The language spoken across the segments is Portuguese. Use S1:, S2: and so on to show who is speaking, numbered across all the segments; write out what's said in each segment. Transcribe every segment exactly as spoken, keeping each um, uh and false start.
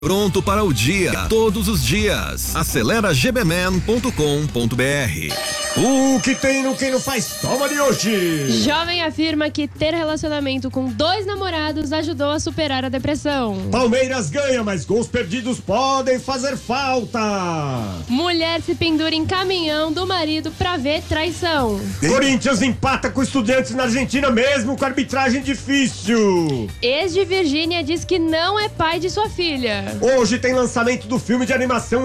S1: Pronto para o dia, todos os dias. Acelera g b man ponto com ponto b r.
S2: O que tem no Quem Não Faz Toma de hoje?
S3: Jovem afirma que ter relacionamento com dois namorados ajudou a superar a depressão.
S2: Palmeiras ganha, mas gols perdidos podem fazer falta.
S3: Mulher se pendura em caminhão do marido pra ver traição.
S2: Corinthians empata com Estudiantes na Argentina mesmo com arbitragem difícil.
S3: Ex de Virgínia diz que não é pai de sua filha.
S2: Hoje tem lançamento do filme de animação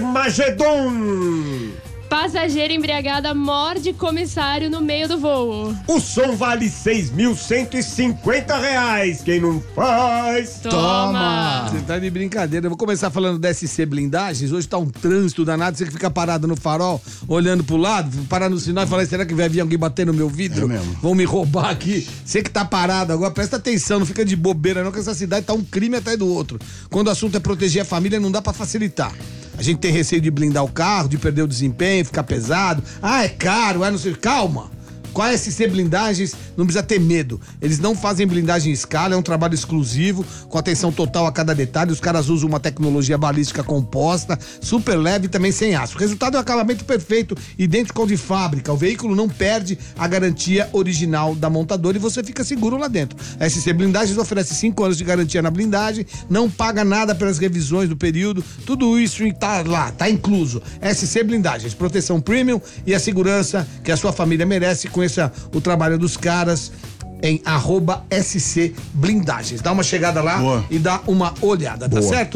S2: Espermagedon.
S3: Passageira embriagada morde comissário no meio do voo.
S2: O som vale seis mil cento e cinquenta reais. Quem não faz,
S3: Toma!
S4: Você tá de brincadeira. Eu vou começar falando da S C Blindagens. Hoje tá um trânsito danado. Você que fica parado no farol, olhando pro lado, parar no sinal e falar: será que vai vir alguém bater no meu vidro?
S5: É mesmo.
S4: Vão me roubar aqui. Você que tá parado agora, presta atenção, não fica de bobeira não, que essa cidade tá um crime atrás do outro. Quando o assunto é proteger a família, não dá pra facilitar. A gente tem receio de blindar o carro, de perder o desempenho, ficar pesado. Ah, é caro, é não sei. Calma. Com a S C Blindagens, não precisa ter medo. Eles não fazem blindagem em escala, é um trabalho exclusivo, com atenção total a cada detalhe. Os caras usam uma tecnologia balística composta, super leve e também sem aço. O resultado é um acabamento perfeito, idêntico ao de fábrica. O veículo não perde a garantia original da montadora e você fica seguro lá dentro. A S C Blindagens oferece cinco anos de garantia na blindagem, não paga nada pelas revisões do período, tudo isso tá lá, tá incluso. S C Blindagens, proteção premium e a segurança que a sua família merece. Com Conheça o trabalho dos caras em arroba S C Blindagens. Dá uma chegada lá Boa. E dá uma olhada, tá Boa. Certo?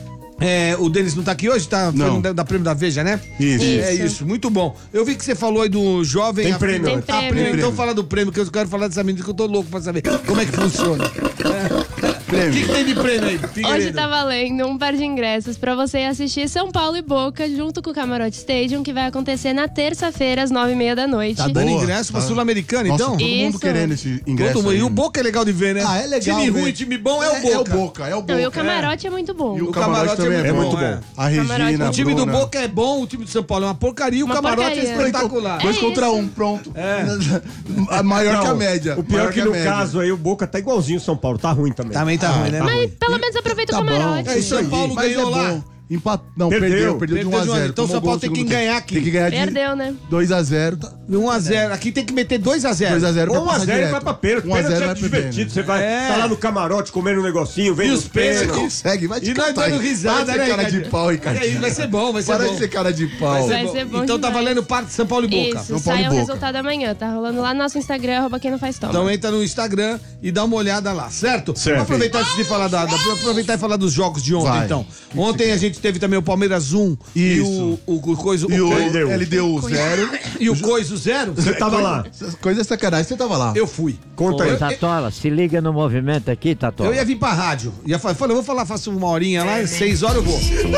S4: É, o Denis não tá aqui hoje, tá falando da, da prêmio da Veja, né?
S5: Isso.
S4: É isso, muito bom. Eu vi que você falou aí do jovem...
S2: Tem prêmio.
S3: Tem
S4: Ah,
S3: prêmio.
S4: prêmio. Então fala do prêmio, que eu quero falar dessa menina, que eu tô louco pra saber como é que funciona. É. O que, que tem de prêmio aí, Figueiredo?
S3: Hoje tá valendo um par de ingressos pra você assistir São Paulo e Boca junto com o Camarote Stadium, que vai acontecer na terça-feira às nove e meia da noite.
S4: Tá dando
S5: Boa,
S4: ingresso pra
S5: tá.
S4: Sul-Americana,
S5: Nossa,
S4: então?
S5: todo mundo
S3: Isso.
S5: querendo esse ingresso.
S4: Todo mundo.
S5: aí.
S4: E o Boca é legal de ver, né?
S5: Ah, é legal.
S4: Time
S5: ver.
S4: ruim, time bom é o Boca.
S5: É o Boca, é o Boca.
S3: Não, e o Camarote é, é muito bom.
S5: E o,
S4: O
S5: camarote,
S4: camarote
S5: também
S4: é
S5: é,
S4: muito
S5: bom.
S4: bom, é.
S5: A Regina,
S3: Camarote-
S4: O time do
S5: Bruna.
S4: Boca é bom, o time do São Paulo é uma porcaria e o
S3: Uma
S4: Camarote
S3: porcaria.
S4: é espetacular.
S5: Dois
S3: É
S5: contra
S3: isso.
S5: um, pronto.
S4: É.
S5: A maior que a
S2: Não,
S5: média.
S2: O pior
S5: maior
S2: é que
S5: a
S2: no
S5: média.
S2: caso aí o Boca tá igualzinho o São Paulo, tá ruim também.
S4: Também tá ruim, né?
S5: tá
S3: Mas pelo menos aproveita
S5: Tá
S3: o Camarote.
S5: bom.
S4: É isso aí. São Paulo
S5: Mas
S4: ganhou
S5: é
S4: lá.
S5: bom. Empat... Não,
S2: Perdeu.
S5: perdeu, perdeu,
S4: Perdeu
S5: de um a
S4: de um a zero.
S5: zero.
S4: Então
S5: Tomou
S4: São Paulo
S5: gol
S4: tem
S5: no
S4: que
S5: segundo
S4: ganhar
S5: tempo.
S4: aqui.
S5: Tem que ganhar de
S3: Perdeu, né?
S5: dois a zero.
S4: um a zero. Aqui tem que meter dois a zero.
S5: dois a zero pra
S2: um a
S5: passar
S2: zero
S5: direto.
S2: vai pra pênalti.
S5: um a zero
S2: Pênalti é
S5: vai pro
S2: divertido.
S5: pênalti.
S2: Você vai
S4: É.
S2: tá lá no camarote comendo um negocinho, vendo
S4: E
S2: os
S4: os pênaltis?
S2: pênaltis.
S5: Consegue, vai te
S4: E nós
S5: catar,
S4: dando
S5: hein?
S4: risada,
S5: Para de
S4: né,
S5: ser cara
S4: Ricardo?
S5: de pau, Ricardo.
S4: É isso, vai ser bom, vai ser
S5: Para
S4: bom.
S5: de ser cara de pau.
S3: Vai ser bom
S4: Então tá
S3: demais.
S4: valendo parte de São Paulo e Boca.
S3: Isso,
S5: São Paulo
S3: sai
S5: e
S3: o
S5: Boca.
S3: resultado amanhã. Tá rolando lá no nosso Instagram, arroba quem não faz toma.
S4: Então entra no Instagram e dá uma olhada lá, certo?
S2: Certo.
S4: Vamos aproveitar antes de falar da, da- aproveitar e falar dos jogos de ontem,
S5: Vai.
S4: então. Ontem a gente teve também o Palmeiras um e o,
S5: Isso.
S4: o, o coisa
S5: E o
S4: o,
S2: L D U.
S5: L D U zero.
S4: e o coisa zero.
S2: Você tava lá.
S5: Coisa é sacanagem, você tava lá.
S4: Eu fui.
S2: Conta
S6: Ô,
S2: aí.
S6: Tatola, se liga no movimento aqui, Tatola.
S4: Eu ia vir pra rádio. Ia fa- falei, eu vou falar, faço uma horinha lá, seis horas eu vou.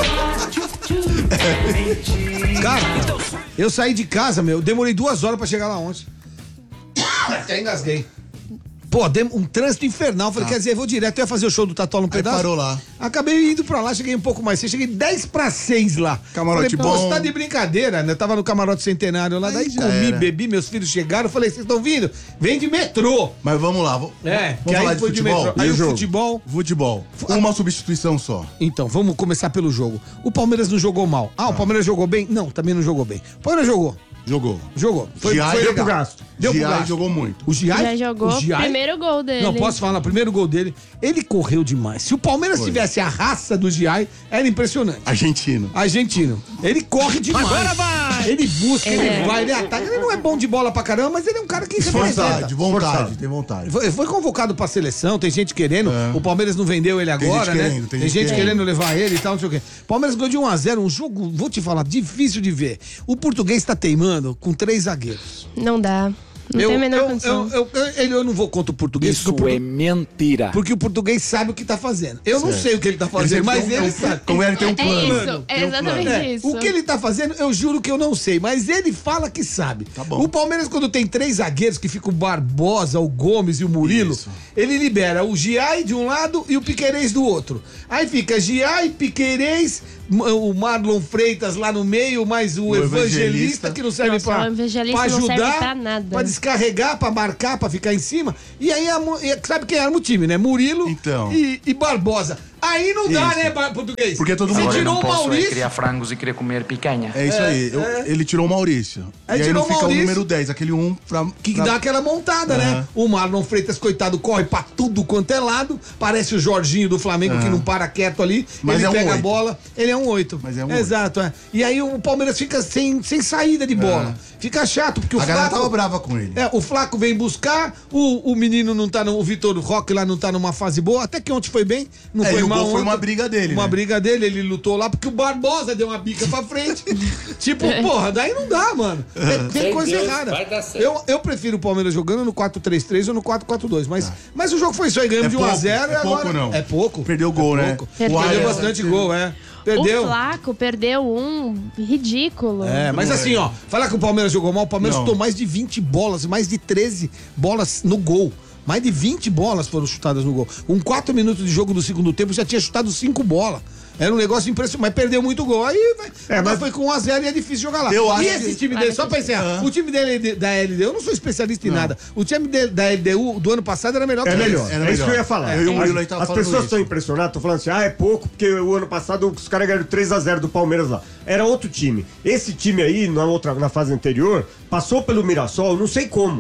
S4: Cara, eu saí de casa, meu, demorei duas horas pra chegar lá ontem. Até engasguei. Pô, dem- um trânsito infernal. Falei, quer dizer, eu vou direto, eu ia fazer o show do Tatola no
S5: Aí
S4: pedaço.
S5: parou lá.
S4: Acabei indo pra lá, cheguei um pouco mais cedo, cheguei dez pra seis lá.
S5: Camarote
S4: falei, pô,
S5: bom.
S4: você tá de brincadeira, né? Eu tava no camarote centenário lá,
S5: Aí
S4: daí
S5: já
S4: comi,
S5: era.
S4: bebi, meus filhos chegaram, falei, vocês estão vindo? Vem de metrô.
S5: Mas vamos lá. Vamos,
S4: É, que
S5: vamos falar
S4: aí
S5: de
S4: foi de
S5: futebol?
S4: metrô. Aí
S5: E
S4: o
S5: jogo?
S4: futebol.
S5: Futebol. Uma substituição só.
S4: Então, vamos começar pelo jogo. O Palmeiras não jogou mal. Ah, o Palmeiras jogou bem? Não, também não jogou bem. O Palmeiras jogou.
S5: Jogou.
S4: Jogou. Foi,
S5: Giai
S4: foi
S5: deu
S4: legal.
S2: pro gasto.
S4: Deu pro
S5: Giai
S4: gasto.
S5: jogou muito.
S4: O Giai?
S3: Já jogou
S4: o Giai-
S3: primeiro gol dele.
S4: Não, posso falar, o primeiro gol dele, ele correu demais. Se o Palmeiras
S5: Foi.
S4: tivesse a raça do Giai, era impressionante.
S5: Argentino.
S4: Argentino. Ele corre demais. Agora vai! Ele busca, ele,
S3: Ele é.
S4: vai, ele ataca. Ele não é bom de bola pra caramba, mas ele é um cara que
S5: Vontade,
S4: representa.
S5: vontade,
S2: Forçado.
S5: tem vontade.
S4: Foi, foi convocado pra seleção, tem gente querendo. O Palmeiras não vendeu ele
S5: Tem
S4: agora,
S5: gente
S4: né?
S5: querendo,
S4: tem
S5: tem
S4: gente
S5: gente
S4: querendo levar ele e tal, não sei o quê. Palmeiras ganhou de um a zero, um jogo, vou te falar, difícil de ver. O português tá teimando com três zagueiros.
S3: Não dá. Não
S4: eu,
S3: tem a menor
S4: eu,
S3: condição.
S4: eu, eu, eu, eu não vou contra o português. porque o portu-
S6: mentira.
S4: Porque o português sabe o que tá fazendo. Eu não
S5: Certo.
S4: sei o que ele tá fazendo,
S5: Ele
S4: mas
S5: tem um-
S4: ele
S5: um-
S4: sabe.
S5: Como ele tem um
S3: É
S5: plano.
S3: isso, é
S5: Tem um
S3: exatamente
S5: plano.
S4: É,
S3: isso.
S4: o que ele tá fazendo, eu juro que eu não sei, mas ele fala que sabe.
S5: Tá bom.
S4: O Palmeiras, quando tem três zagueiros, que fica o Barbosa, o Gomes e o Murilo,
S5: Isso.
S4: ele libera o Giai de um lado e o Piquerez do outro. Aí fica Giai, Piquerez, m- o Marlon Freitas lá no meio, mais o,
S5: O
S4: evangelista,
S5: evangelista.
S4: que não serve
S3: Nossa,
S4: pra,
S3: o evangelista
S4: pra
S3: não
S4: ajudar,
S3: serve pra nada.
S4: pra descarregar, pra marcar, pra ficar em cima. E aí, a mo- e sabe quem arma o time, né? Murilo
S5: Então.
S4: e, e Barbosa. Aí não dá,
S5: Isso.
S4: né, ba- português?
S5: Porque todo
S4: Você
S5: mundo-
S7: Agora eu
S4: tirou
S7: não
S4: o
S7: posso é
S4: Maurício.
S7: criar frangos e querer comer picanha.
S5: É isso aí. Eu- ele tirou o Maurício.
S4: Aí
S5: e aí
S4: tirou
S5: não
S4: o
S5: fica
S4: Maurício.
S5: o número dez, aquele um pra.
S4: Que
S5: pra-
S4: dá aquela montada, né?
S5: Aham.
S4: O Marlon Freitas, coitado, corre pra tudo quanto é lado. Parece o Jorginho do Flamengo, que não para quieto ali.
S5: Mas
S4: ele
S5: é um
S4: pega a
S5: oito.
S4: bola. Ele é um oito.
S5: Mas é um
S4: Exato, é. E aí o Palmeiras fica sem, sem saída de bola. Fica chato, porque o
S5: A galera
S4: Flaco...
S5: tava brava com ele.
S4: É, o Flaco vem buscar, o, o menino não tá no. O Vitor Roque lá não tá numa fase boa, até que ontem foi bem, não
S5: É,
S4: foi
S5: e o
S4: mal.
S5: gol foi
S4: ontem.
S5: uma briga dele,
S4: Uma
S5: né?
S4: briga dele, ele lutou lá, porque o Barbosa deu uma bica pra frente. Tipo, porra, daí não dá, mano. Tem, tem coisa errada. Eu, eu prefiro o Palmeiras jogando no quatro três três ou no quatro quatro dois, mas, mas o jogo foi isso aí, ganhamos
S5: É
S4: de um a
S5: pouco,
S4: zero
S5: é
S4: e agora...
S5: pouco, não.
S4: É pouco.
S5: Perdeu o gol,
S4: é
S5: né?
S4: pouco.
S3: Perdeu.
S4: Perdeu
S5: Alisson-
S4: bastante gol, é. Perdeu.
S3: O Flaco perdeu um ridículo.
S4: É, mas assim, ó, falar que o Palmeiras jogou mal, o Palmeiras
S5: Não.
S4: chutou mais de vinte bolas, mais de treze bolas no gol. Mais de vinte bolas foram chutadas no gol. Com quatro minutos de jogo do segundo tempo, já tinha chutado cinco bolas. Era um negócio impressionante, mas perdeu muito gol. Aí vai,
S2: É, mas-
S4: foi com um a zero e é difícil jogar lá.
S5: Eu acho
S4: e esse
S5: que-
S4: time dele, só pra encerrar, o time dele da L D U, eu não sou especialista em nada. O time de- da L D U do ano passado era melhor
S2: É
S4: que
S2: melhor.
S4: esse.
S5: Era
S2: é isso
S5: melhor.
S2: que eu ia falar.
S5: Eu e o Murilo aí
S2: As,
S5: tava
S2: as
S5: falando
S2: pessoas
S5: isso.
S2: estão impressionadas, estão falando assim, ah, é pouco, porque o ano passado os caras ganharam três a zero do Palmeiras lá. Era outro time. Esse time aí, na, outra, na fase anterior, passou pelo Mirassol, não sei como.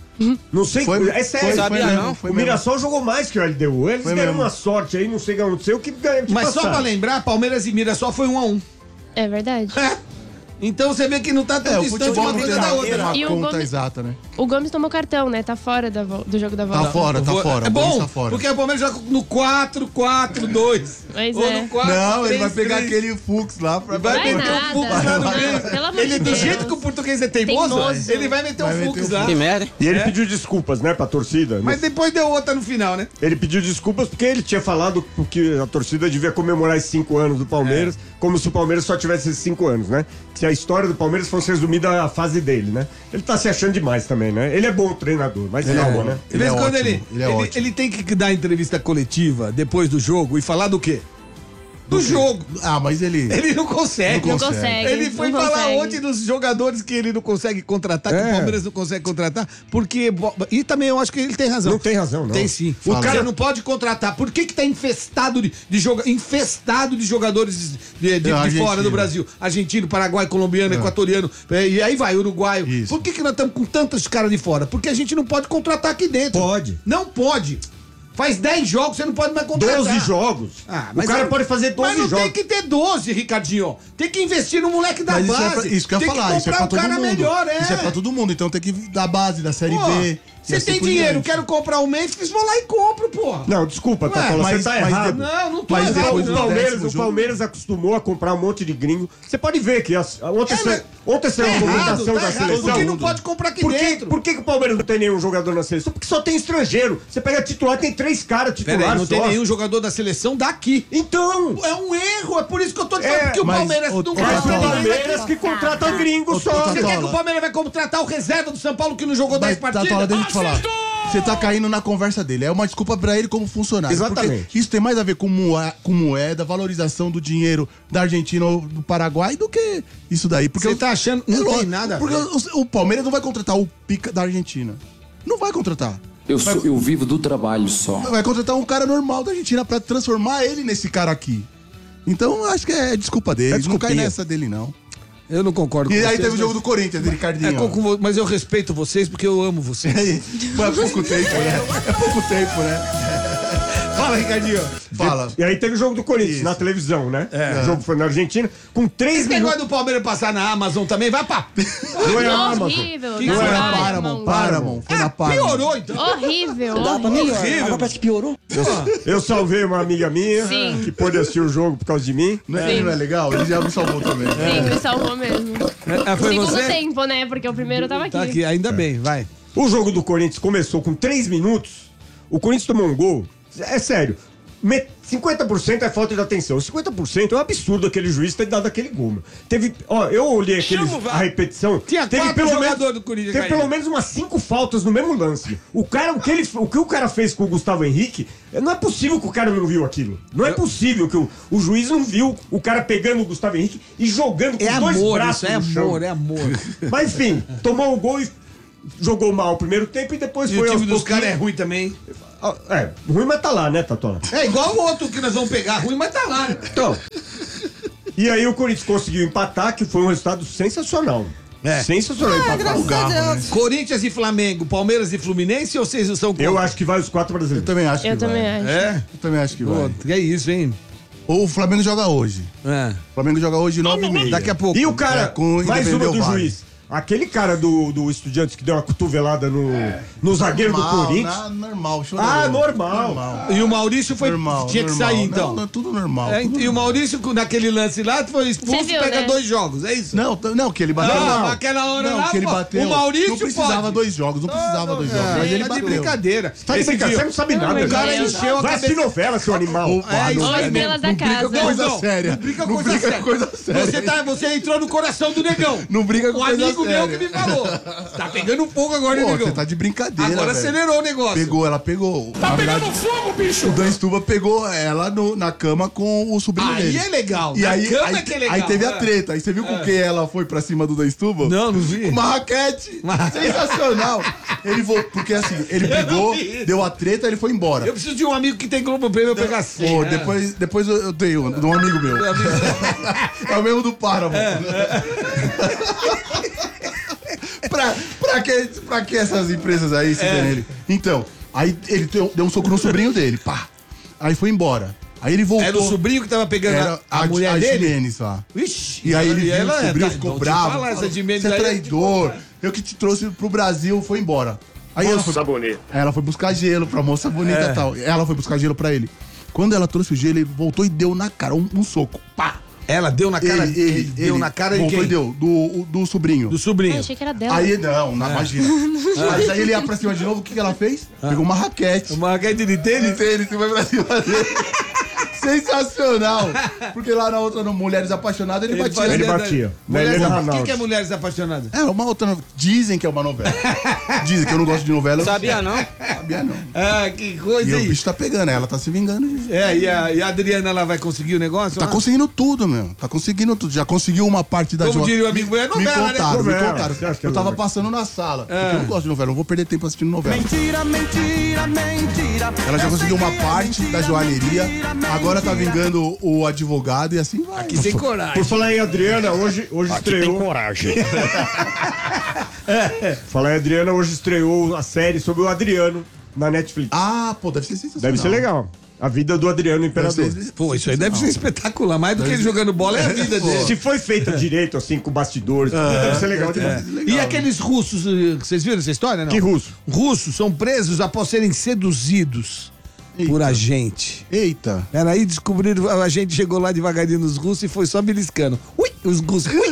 S2: Não sei
S5: Foi-
S2: como. É sério.
S5: foi-
S2: Sabia,
S5: foi mesmo,
S2: não?
S5: foi
S2: o
S5: mesmo.
S2: Mirassol jogou mais que o L D U. Eles
S5: Foi
S2: deram
S5: mesmo.
S2: uma sorte aí, não sei o que aconteceu, que ganham de
S4: Mas só
S2: passar.
S4: pra lembrar, Palmeiras e Mirassol foi um a um.
S3: É verdade.
S4: É. Então você vê que não tá tão
S5: É, o
S4: distante
S5: futebol
S4: uma
S5: não
S4: coisa
S5: tem
S4: da
S5: uma,
S4: outra.
S5: uma
S3: E o
S5: conta
S3: Gomes-
S5: exata, né?
S3: O Gomes tomou cartão, né? Tá fora da vo- do jogo da volta.
S5: Tá fora, tá fora.
S4: É
S5: o Gomes
S4: bom,
S5: tá fora.
S4: porque o Palmeiras joga no quatro quatro dois.
S3: Pois
S4: Ou
S3: é.
S4: no quatro
S5: Não, ele vai
S4: três
S5: pegar
S4: três.
S5: aquele Fux lá pra
S4: Vai
S3: Vai
S4: meter
S3: nada.
S4: o Fux lá no
S3: Não,
S4: meio.
S3: pelo amor
S4: Ele,
S3: de
S4: do
S3: Deus.
S4: jeito que o português é teimoso,
S3: Teimoso.
S4: ele vai meter
S5: Vai
S4: o
S5: meter
S4: Fux
S5: o
S4: lá.
S6: Que merda.
S2: E ele
S4: É.
S2: pediu desculpas, né, pra torcida.
S4: Mas depois deu outra no final, né?
S2: Ele pediu desculpas porque ele tinha falado que a torcida devia comemorar esses cinco anos do Palmeiras,
S4: É.
S2: como se o Palmeiras só tivesse esses cinco anos, né? Se a história do Palmeiras fosse resumida à fase dele, né? Ele tá se achando demais também, né? Ele é bom treinador, mas calma, né?
S4: De vez em
S5: é
S4: quando
S5: ótimo,
S4: ele,
S5: ele é
S4: ele,
S5: ótimo.
S4: ele tem que dar entrevista coletiva depois do jogo e falar do quê? Do jogo.
S5: Ah, mas ele.
S4: Ele não consegue.
S5: Não
S3: Não consegue.
S4: Ele foi
S3: não
S4: falar
S3: consegue.
S4: ontem dos jogadores que ele não consegue contratar, que
S2: É.
S4: o Palmeiras não consegue contratar, porque. bo- E também eu acho que ele tem razão.
S2: Não tem razão, não.
S4: Tem sim. O
S5: Fala.
S4: cara não pode contratar. Por que que tá infestado de, de joga... infestado de jogadores de, de- de
S5: É,
S4: fora do
S5: argentino.
S4: Brasil? Argentino, Paraguai, colombiano, equatoriano, é, e aí vai, uruguaio.
S5: Isso.
S4: Por que que nós estamos com tantos caras de fora? Porque a gente não pode contratar aqui dentro.
S2: Pode.
S4: Não pode. Faz dez jogos, você não pode mais contratar.
S2: doze jogos.
S4: Ah,
S2: o cara
S4: é-
S2: pode fazer doze
S4: Mas não
S2: jogos.
S4: tem que ter doze, Ricardinho. Tem que investir no moleque da
S5: Mas isso, é
S4: base.
S5: pra, isso que eu ia
S4: tem
S5: falar, isso é
S4: comprar
S5: pra
S4: um
S5: todo
S4: cara
S5: mundo.
S4: melhor, é.
S5: Isso é pra todo mundo, então tem que da base, da Série
S4: Pô,
S5: B. e
S4: Você
S5: assim
S4: tem
S5: por
S4: dinheiro,
S5: diante.
S4: quero comprar o Memphis, vou lá e compro, porra.
S2: Não, desculpa,
S4: Ué,
S2: Tatola,
S5: mas-
S2: você tá
S5: mas
S2: errado.
S5: de-
S4: Não, não tô
S5: Mas
S4: errado,
S5: depois
S2: o
S5: do
S4: não.
S2: Palmeiras,
S5: décimo
S2: o
S5: jogo-
S2: Palmeiras acostumou a comprar um monte de gringo. Você pode ver que as, ontem,
S4: É,
S2: sa-
S4: mas-
S2: ontem saiu
S4: Tá
S2: a
S4: errado,
S2: comunicação
S4: tá
S2: da
S4: errado.
S2: seleção.
S4: Porque não pode comprar aqui
S2: Por que,
S4: dentro.
S2: por que, que o Palmeiras não tem nenhum jogador na seleção? Porque só tem estrangeiro. Você pega titular, tem três caras
S4: Pera
S2: titulares
S4: aí, não tem
S2: só.
S4: nenhum jogador da seleção daqui.
S2: Então,
S4: É um erro, é por isso que eu tô dizendo
S2: É,
S4: que o
S5: mas
S4: Palmeiras
S5: o-
S4: não
S5: o
S2: mas
S4: contrata
S2: o
S5: Tatola-
S4: ninguém
S2: Palmeiras
S4: daqui.
S2: que contrata gringo
S5: Ô,
S2: só.
S5: Tatola-
S4: Você quer que o Palmeiras vai contratar o reserva do São Paulo que não jogou dez
S5: Mas,
S4: partidas?
S5: Tatola, deixa eu te falar. Você tá caindo na conversa dele. É uma desculpa pra ele como funcionário.
S2: Exatamente.
S5: Porque isso tem mais a ver com, moa- com moeda, valorização do dinheiro da Argentina ou do Paraguai do que isso daí. Porque
S4: Você
S5: eu-
S4: tá achando- não
S5: É
S4: tem
S5: lógico,
S4: nada a
S5: Porque
S4: ver.
S5: o, o Palmeiras não vai contratar o pica da Argentina. Não vai contratar.
S8: Eu, sou- eu vivo do trabalho só.
S5: Vai contratar um cara normal da Argentina pra transformar ele nesse cara aqui. Então, acho que é desculpa dele.
S2: É
S5: não cai
S2: desculpinha.
S5: nessa dele, não.
S4: Eu não concordo
S5: E
S4: com
S5: aí
S4: vocês,
S5: teve o jogo
S4: mas-
S5: do Corinthians, de Ricardinho.
S4: É, com- com vo- mas eu respeito vocês porque eu amo vocês.
S5: Foi há pouco tempo, né? É pouco tempo, né?
S4: Fala, Ricardinho.
S5: Fala.
S2: E aí teve o jogo do Corinthians
S5: Isso.
S2: na televisão, né? O jogo foi na Argentina, com três
S4: Esse
S2: minutos.
S4: negócio do Palmeiras passar na Amazon também, vai pra...
S2: Não é a Amazon.
S3: Horrível.
S4: Que
S3: na
S4: foi?
S3: Paramount.
S5: Paramount, Paramount. Foi na
S4: Ah,
S5: Paramount.
S4: piorou então.
S3: Horrível.
S4: Horrível.
S6: Agora parece que piorou.
S2: Eu salvei uma amiga minha
S3: Sim.
S2: que pôde assistir o jogo por causa de mim.
S5: Não é, ele não é legal? Ele já me salvou também.
S3: Sim, me salvou mesmo.
S4: Ah, foi
S3: Segundo
S4: você?
S3: tempo, né? Porque o primeiro tava aqui.
S4: Tá aqui, ainda bem, vai.
S2: O jogo do Corinthians começou com três minutos. O Corinthians tomou um gol. É sério. me- cinquenta por cento é falta de atenção. cinquenta por cento é um absurdo aquele juiz ter dado aquele gol. Meu. Teve. Ó, eu olhei aquele, a repetição.
S4: Tinha
S2: teve
S4: quatro
S2: pelo
S4: jogadores
S2: menos,
S4: do Corinthians
S2: Teve
S4: caídos.
S2: pelo menos umas cinco faltas no mesmo lance. O cara, o que, ele, o que o cara fez com o Gustavo Henrique, não é possível que o cara não viu aquilo. Não é possível que o, o juiz não viu o cara pegando o Gustavo Henrique e jogando com
S4: É
S2: os dois
S4: amor,
S2: braços
S4: isso é
S2: no chão.
S4: amor, é amor.
S2: Mas enfim, tomou o gol e jogou mal o primeiro tempo e depois
S4: E
S2: foi
S4: o time
S2: aos
S4: dos
S2: pouquinhos-
S4: caras é ruim também.
S2: Ah, É, ruim, mas tá lá, né, Tatola?
S4: É igual o outro que nós vamos pegar. Ruim, mas tá lá.
S2: Então. E aí o Corinthians conseguiu empatar, que foi um resultado sensacional.
S4: É.
S2: Sensacional empatar.
S5: O garro, né?
S4: Corinthians e Flamengo, Palmeiras e Fluminense ou vocês são contra?
S2: Eu acho que vai os quatro
S5: Eu
S2: brasileiros.
S5: também acho
S3: Eu
S5: que vai.
S3: também acho.
S4: É?
S5: Eu também acho que
S4: Pô,
S5: vai.
S4: que é isso, hein?
S5: Ou o Flamengo joga hoje.
S4: É.
S5: O Flamengo joga hoje nove e meia.
S4: Daqui a pouco.
S2: E o cara,
S5: É, com o
S2: mais uma
S5: Independente
S2: do
S5: Vale.
S2: juiz. Aquele cara do, do Estudiantes que deu uma cotovelada no, no zagueiro do
S5: Normal,
S2: Corinthians.
S5: na- normal, chororô.
S2: Ah, normal.
S4: E o Maurício foi,
S5: Normal,
S4: tinha que
S5: normal.
S4: sair, então.
S5: Não, não, tudo normal.
S4: É,
S5: tudo
S4: e o Maurício, naquele lance lá, foi expulso
S3: Você
S4: e
S3: viu,
S4: pega
S3: né?
S4: dois jogos, é isso?
S5: Não, t- não, que ele bateu.
S4: Não,
S5: Não,
S4: naquela hora
S5: não,
S4: lá,
S5: que ele
S4: pô,
S5: bateu.
S4: o Maurício
S5: não precisava
S4: pode.
S5: dois jogos, não precisava dois jogos.
S4: É,
S5: mas ele
S4: tá de
S5: bateu.
S4: brincadeira.
S2: Tá de
S4: Esse
S2: brincadeira,
S4: dia-
S2: você não sabe
S3: Pelo
S2: nada.
S3: amor de
S4: O cara
S3: Deus.
S4: encheu a
S2: Vai
S4: cabeça.
S2: assistir novela, seu animal.
S4: É
S3: Ou
S4: isso aí,
S3: estrelas da
S5: não briga
S3: casa.
S5: com coisa
S4: Não,
S5: séria.
S4: Não briga com
S5: Não
S4: coisa
S5: briga
S4: séria.
S5: com coisa séria.
S4: Você, tá, você entrou no coração do negão.
S5: Não briga com
S4: Um
S5: coisa
S4: amigo meu
S5: séria.
S4: que me falou. Tá pegando fogo agora,
S5: Pô,
S4: negão.
S5: você tá de brincadeira,
S4: Agora
S5: velho.
S4: acelerou o negócio.
S5: Pegou, ela pegou. Tá pegando fogo, bicho! O Dan Stuba pegou ela no- na cama com o sobrinho
S4: Aí
S5: dele.
S4: é legal.
S5: E
S4: Na
S5: aí,
S4: cama
S5: aí,
S4: é que é legal.
S5: aí teve a
S4: É.
S5: treta. Aí você viu com quem ela foi pra cima do Dan Stuba?
S4: Não, não vi.
S5: Uma raquete. Sensacional. Ele voltou, porque assim, ele
S4: Eu não
S5: brigou,
S4: vi isso.
S5: deu a treta, ele foi embora.
S4: Eu preciso de um amigo que tem Globo Play pra eu pegar
S5: Pô,
S4: senha.
S5: depois, depois eu eu tenho, de um amigo meu. É o mesmo do Paramount. pra, pra, que, pra que essas empresas aí se é. ele? Então, aí ele deu, deu um soco no sobrinho dele, pá. Aí foi embora. Aí ele voltou.
S4: Era o sobrinho que tava pegando
S5: Era
S4: a, a, mulher
S5: a
S4: dele?
S5: Jimenez lá.
S4: Ixi,
S5: E aí ele viu
S4: ela
S5: o sobrinho,
S4: tá-
S5: ficou
S4: não te
S5: bravo.
S4: fala, essa
S5: falou,
S4: Jimenez
S5: você é
S4: aí,
S5: traidor. Eu que te trouxe pro Brasil, foi embora. Aí ela foi,
S2: bonita.
S5: ela foi buscar gelo pra moça bonita
S4: É.
S5: e tal. Ela foi buscar gelo pra ele. Quando ela trouxe o gelo, ele voltou e deu na cara, um, um soco. Pá!
S4: Ela deu na cara,
S5: Ele, ele,
S4: deu
S5: ele
S4: na cara de
S5: voltou
S4: quem?
S5: e deu, do, do sobrinho.
S4: Do
S3: Eu
S4: sobrinho.
S3: achei que era dela.
S5: Aí, não, não imagina. Mas aí ele ia pra cima de novo, o que, que ela fez? Pegou uma raquete.
S4: Uma raquete de
S5: Ele
S4: tênis?
S5: tênis, você vai pra cima dele. Sensacional! Porque lá na outra, no Mulheres Apaixonadas, ele,
S4: Ele
S5: batia.
S4: fazia
S2: Ele
S4: da-
S2: batia.
S4: Mulheres,
S2: Helena
S4: o que,
S2: Ranaldi.
S4: que é Mulheres Apaixonadas?
S5: É, uma outra. no- Dizem que é uma novela. Dizem que eu não gosto de novela.
S6: Sabia não?
S5: Sabia não.
S4: Ah, que
S5: E
S4: coisa
S5: o
S4: aí.
S5: bicho tá pegando, ela tá se vingando. gente.
S4: É, e a, e a Adriana, ela vai conseguir o negócio?
S5: Tá
S4: lá?
S5: conseguindo tudo, meu. Tá conseguindo tudo. Já conseguiu uma parte da
S4: Como
S5: jo-
S4: diria o amigo meu, é
S5: Me
S4: novela, né?
S5: contaram, me
S2: Novela.
S5: contaram.
S2: Você acha que é
S5: Eu tava
S2: novela?
S5: passando na sala. Porque eu não gosto de novela, eu não vou perder tempo assistindo novela.
S9: Mentira, mentira, mentira.
S5: Ela já
S9: Eu
S5: conseguiu
S9: sei
S5: uma
S9: que é
S5: parte
S9: mentira,
S5: da joalheria.
S9: mentira,
S5: Agora tá
S9: mentira.
S5: vingando o advogado e assim vai.
S4: Que sem coragem.
S2: Por falar em Adriana, hoje, hoje estreou.
S1: coragem.
S2: Falar em Adriana, hoje estreou a série sobre o Adriano na Netflix.
S5: Ah, pô, deve ser sensacional.
S2: Deve ser legal. A vida do Adriano
S5: Deve
S2: Imperador.
S5: ser-
S4: Pô, isso aí deve ser espetacular. Mais do que ele jogando bola é a vida dele.
S2: Se foi feita direito, assim, com bastidores, deve ser legal demais.
S4: E aqueles russos, eh, vocês viram essa história, não?
S2: Que russo?
S4: Russos são presos após serem seduzidos por agente.
S5: Eita.
S4: Era aí descobriram, a gente chegou lá devagarinho nos russos e foi só beliscando. Ui, os russos. Ui.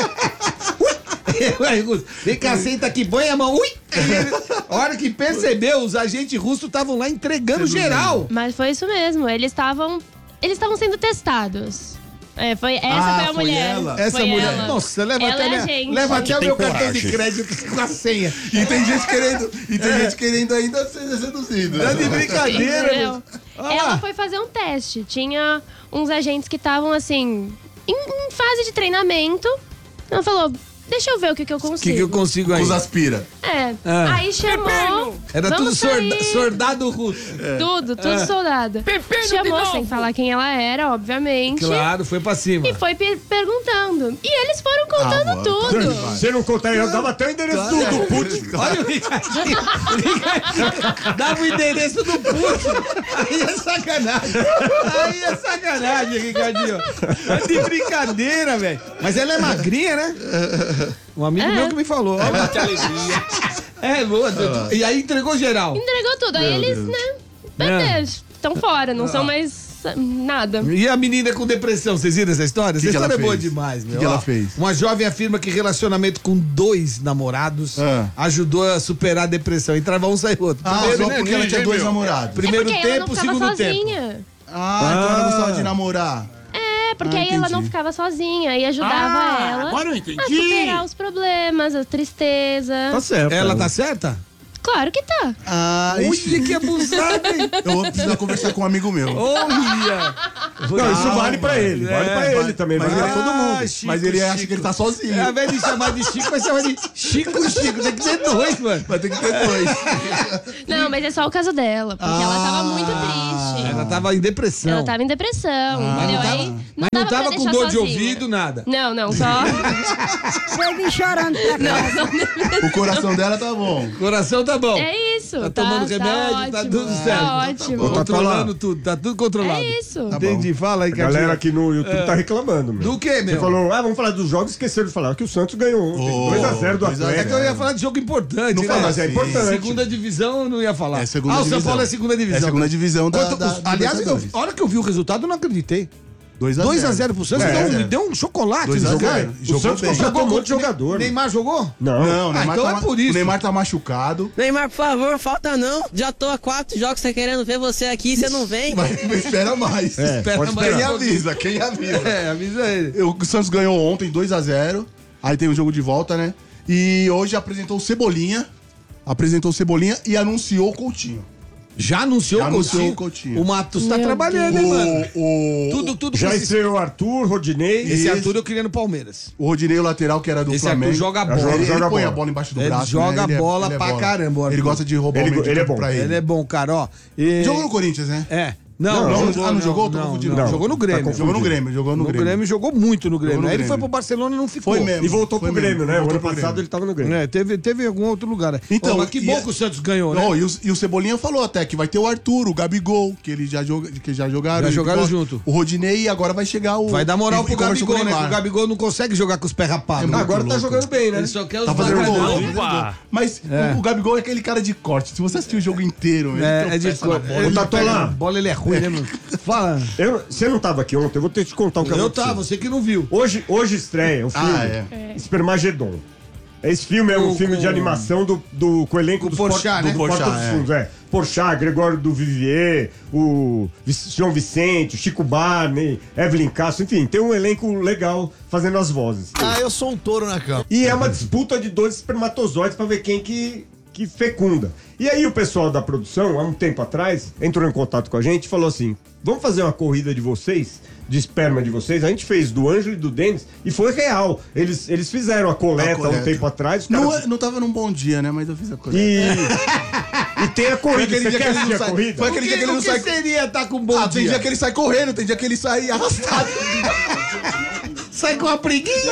S4: Ui. Ué, russo, vem cá, senta aqui, põe a mão. Ui. Aí ele- A hora que percebeu, os agentes russos estavam lá entregando geral.
S3: Mas foi isso mesmo. Eles estavam. Eles estavam sendo testados. É, foi, essa
S5: Ah,
S3: foi a
S5: foi
S3: mulher.
S5: ela?
S4: Essa
S3: Foi
S4: mulher.
S3: ela.
S4: Nossa, leva
S3: Ela
S4: até,
S3: é a
S4: minha-
S3: gente.
S4: leva até o meu
S1: Tem
S4: cartão de
S1: coragem.
S4: crédito com a senha.
S5: E tem gente querendo, e tem gente querendo ainda ser seduzido.
S4: Tá de brincadeira,
S3: Entendeu?
S4: meu. Ah.
S3: Ela foi fazer um teste. Tinha uns agentes que estavam assim, em, em fase de treinamento. Ela falou: deixa eu ver o que, que eu
S4: O
S3: consigo.
S4: que, que eu consigo aí?
S5: Os aspira.
S3: É.
S4: Ah.
S3: Aí chamou.
S4: Era
S3: vamos
S4: tudo sorda-
S3: sair.
S4: soldado russo.
S3: Tudo, tudo soldado. Chamou sem falar quem ela era, obviamente.
S4: Claro, foi pra cima.
S3: E foi per- perguntando. E eles foram contando
S5: Ah, mano,
S3: tudo.
S2: Você não contar, eu dava até o endereço do, do Putin.
S4: Olha o Ricardinho. O Ricardinho dava o endereço do Putin. Aí é sacanagem. Aí é sacanagem, Ricardinho. É de brincadeira, velho. Mas ela é magrinha, né? Um amigo
S3: É.
S4: meu que me falou. Olha que alegria. É, boa. E aí entregou geral.
S3: Entregou tudo. Aí eles, né? Estão fora, não são mais ah, nada.
S4: E a menina com depressão, vocês viram essa história? Essa
S5: Que que
S4: história
S5: ela
S4: é boa
S5: fez?
S4: demais, meu.
S5: Que que ela
S4: Ó,
S5: fez?
S4: Uma jovem afirma que relacionamento com dois namorados
S5: Ah.
S4: ajudou a superar a depressão. Entrava um, saiu outro.
S5: Ah,
S4: Primeiro,
S5: só
S4: né,
S5: porque ela tinha dois namorados.
S4: Primeiro
S3: é porque ela não
S4: tempo,
S3: ficava
S4: segundo tempo.
S3: sozinha.
S5: Ah, então ela gostava de namorar.
S3: É, porque
S5: Ah,
S3: aí ela
S5: entendi.
S3: não ficava sozinha e ajudava ela
S6: agora eu entendi.
S3: a superar os problemas, a tristeza.
S2: Tá certo.
S4: Ela tá certa?
S3: Claro que tá.
S5: Ah, ixi.
S4: Ui, que abusada, hein?
S5: Eu vou precisar conversar com um amigo meu.
S4: Olha!
S2: Não, isso vale pra ele. Vale
S4: É,
S2: pra ele
S5: vale-
S2: também.
S5: mas
S2: Vale pra
S5: ele-
S2: todo mundo.
S4: Ah, Chico,
S5: Mas ele acha
S4: Chico.
S5: que ele tá sozinho.
S4: É, ao invés de chamar de Chico, vai chamar de Chico Chico. Tem que ser dois, mano.
S5: Vai ter que ter dois.
S3: Não, mas é só o caso dela, porque ela tava muito triste.
S4: Ela tava em depressão.
S3: Ela tava em depressão,
S4: Mas
S3: entendeu?
S4: não tava,
S3: Aí
S4: mas não
S3: dava pra
S4: tava com
S3: deixar
S4: dor de
S3: sozinha.
S4: ouvido, nada.
S3: Não, não, só.
S10: Foi vir chorando pra cá.
S5: O coração dela tá bom.
S4: Coração tá bom.
S3: É isso.
S4: Tá tomando remédio, tá
S3: ótimo,
S4: tudo certo.
S3: Tá ótimo.
S2: Tá
S4: Controlando tudo, tá tudo controlado.
S3: É isso.
S4: Entendi, fala aí,
S2: A galera aqui no YouTube
S4: É.
S2: tá reclamando, meu.
S4: Do quê, meu?
S2: Você falou, ah, vamos falar dos jogos, esqueceram de falar que o Santos ganhou ontem.
S5: Oh,
S2: dois a zero do
S5: dois a zero.
S4: É
S2: Atlético.
S4: que eu ia falar de jogo importante,
S5: Não
S4: né?
S5: fala
S2: Mas é
S5: assim.
S2: importante.
S4: Segunda divisão eu não ia falar.
S5: É segunda
S4: ah, o
S5: divisão.
S4: São Paulo é segunda divisão.
S5: É segunda divisão da,
S4: Quanto-
S5: da,
S4: os- aliás, eu, a hora que eu vi o resultado, eu não acreditei.
S5: dois a
S4: dois a zero pro Santos,
S2: É,
S4: então
S2: é.
S4: me deu um chocolate
S5: dois
S4: no
S5: a
S4: jogo.
S5: zero.
S2: O
S5: Jogou
S2: Santos
S5: bem.
S2: contratou um
S4: Jogou
S2: monte de jogador. né?
S4: Neymar jogou?
S2: Não.
S5: Não, o
S4: Ah,
S5: Neymar,
S4: então
S5: tá,
S4: é
S5: ma-
S4: por isso.
S5: o Neymar tá machucado.
S11: Neymar, por favor, falta não. Já tô há quatro jogos, tá querendo ver você aqui, você não vem.
S5: Mas espera mais.
S2: É,
S4: Espera
S2: pode
S4: mais
S5: Quem
S4: um pouquinho.
S5: avisa, quem avisa.
S4: É, avisa ele.
S5: O Santos ganhou ontem dois a zero. Aí tem o jogo de volta, né? E hoje apresentou o Cebolinha. Apresentou o Cebolinha e anunciou o Coutinho.
S4: Já anunciou,
S5: Já
S4: o,
S5: anunciou
S4: Coutinho?
S5: o Coutinho.
S4: O Matos tá
S3: Meu
S4: trabalhando,
S3: Deus.
S4: hein, mano?
S5: O, o,
S4: Tudo, tudo
S2: Já
S4: com esse,
S2: estreou o Arthur, Rodinei.
S4: esse
S5: esse-
S4: Arthur eu queria no Palmeiras.
S5: o Rodinei, o lateral, que era do
S4: Esse
S5: Flamengo.
S4: Arthur joga bola.
S5: Ele, ele
S2: Joga
S5: põe
S2: bola.
S5: a bola embaixo do
S4: Ele
S5: braço.
S4: joga
S5: né? Ele é-
S4: bola
S5: ele é
S4: pra caramba, o
S5: Ele
S4: Arthur.
S5: gosta de roubar
S2: Ele-
S5: o meio de
S2: ele é
S5: campo
S2: bom.
S5: pra ele.
S4: Ele é bom, cara, ó. E-
S5: Jogou no Corinthians, né?
S4: É. Não,
S2: Não,
S4: não,
S2: não,
S4: jogou,
S5: ah, não jogou? Tô
S4: Não,
S5: confundindo.
S4: não,
S2: Não,
S4: jogou no
S2: tá
S4: Grêmio.
S2: confundindo.
S5: Jogou no Grêmio, jogou no,
S4: No Grêmio.
S5: Grêmio.
S4: jogou muito no Grêmio.
S5: Jogou no
S4: Aí ele foi
S5: Grêmio.
S4: pro Barcelona e não ficou.
S5: Foi mesmo.
S2: E voltou
S5: Foi
S2: pro Grêmio,
S5: mesmo,
S2: né? O
S5: voltou
S2: ano
S5: pro
S2: passado
S5: Grêmio.
S2: ele tava no Grêmio.
S4: É, teve, teve em algum outro lugar. Né?
S5: Então,
S4: Ó, mas que
S5: e
S4: bom
S5: é-
S4: que o Santos ganhou, né?
S5: Não, e, o, e o Cebolinha falou até que vai ter o Arthur, o Gabigol, que eles já, joga, que já jogaram.
S4: Já
S5: ele
S4: jogaram
S5: ficou-
S4: junto.
S5: O Rodinei e agora vai chegar o.
S4: Vai dar moral
S5: e-
S4: pro
S5: e conversou com
S4: Gabigol,
S5: o
S4: né?
S5: Neymar.
S4: Porque o Gabigol não consegue jogar com os pés rapados.
S5: É muito
S2: Agora tá
S5: louco.
S2: jogando bem, né?
S4: Ele só quer os
S5: Tá fazendo gol.
S4: lacradão.
S5: tá fazendo gol. Mas o, o Gabigol é aquele cara de corte. Se você assistir o jogo inteiro, ele
S4: É, é de
S5: tropeça na
S4: cor.
S5: bola.
S4: Ele
S2: Tá
S4: pega
S2: lá.
S4: na bola, ele é ruim, né, mano? Fala.
S2: Eu- você não tava aqui ontem, eu vou ter que te contar o que
S4: Eu
S2: aconteceu.
S4: tava, você que não viu.
S2: Hoje, hoje estreia o filme
S5: Ah, é.
S2: Espermagedon. Esse filme é um
S4: Com-
S2: filme de
S4: com-
S2: animação do, do, com o elenco
S4: Com
S2: dos
S4: Porchat,
S2: Por-
S4: né?
S2: do Porta
S5: Porchat,
S2: dos
S5: é.
S2: Fundos, é. Porchat, Gregório do Vivier, o Vic- João Vicente, o Chico Barney, Evelyn Castro, enfim, tem um elenco legal fazendo as vozes.
S12: Ah, eu sou um touro na cama.
S2: E é uma disputa de dois espermatozoides pra ver quem que, que fecunda. E aí o pessoal da produção, há um tempo atrás, entrou em contato com a gente e falou assim: vamos fazer uma corrida de vocês, de esperma de vocês. A gente fez do Ângelo e do Denis e foi real. Eles, eles fizeram a coleta,
S5: A coleta.
S2: há um tempo atrás. os
S5: Não,
S2: caras-
S5: é- não tava num bom dia, né? Mas eu fiz a coisa.
S2: E, e tem a
S5: Foi
S2: corrida.
S5: aquele
S2: Você
S5: dia
S2: quer
S5: que ele
S2: assistir
S5: não
S2: a
S5: sai-
S2: corrida?
S5: foi aquele dia que ele não sai-
S4: seria estar com um bom
S5: Ah,
S4: dia?
S5: tem dia que ele sai correndo, tem dia que ele sai arrastado.
S4: Sai com uma preguiça.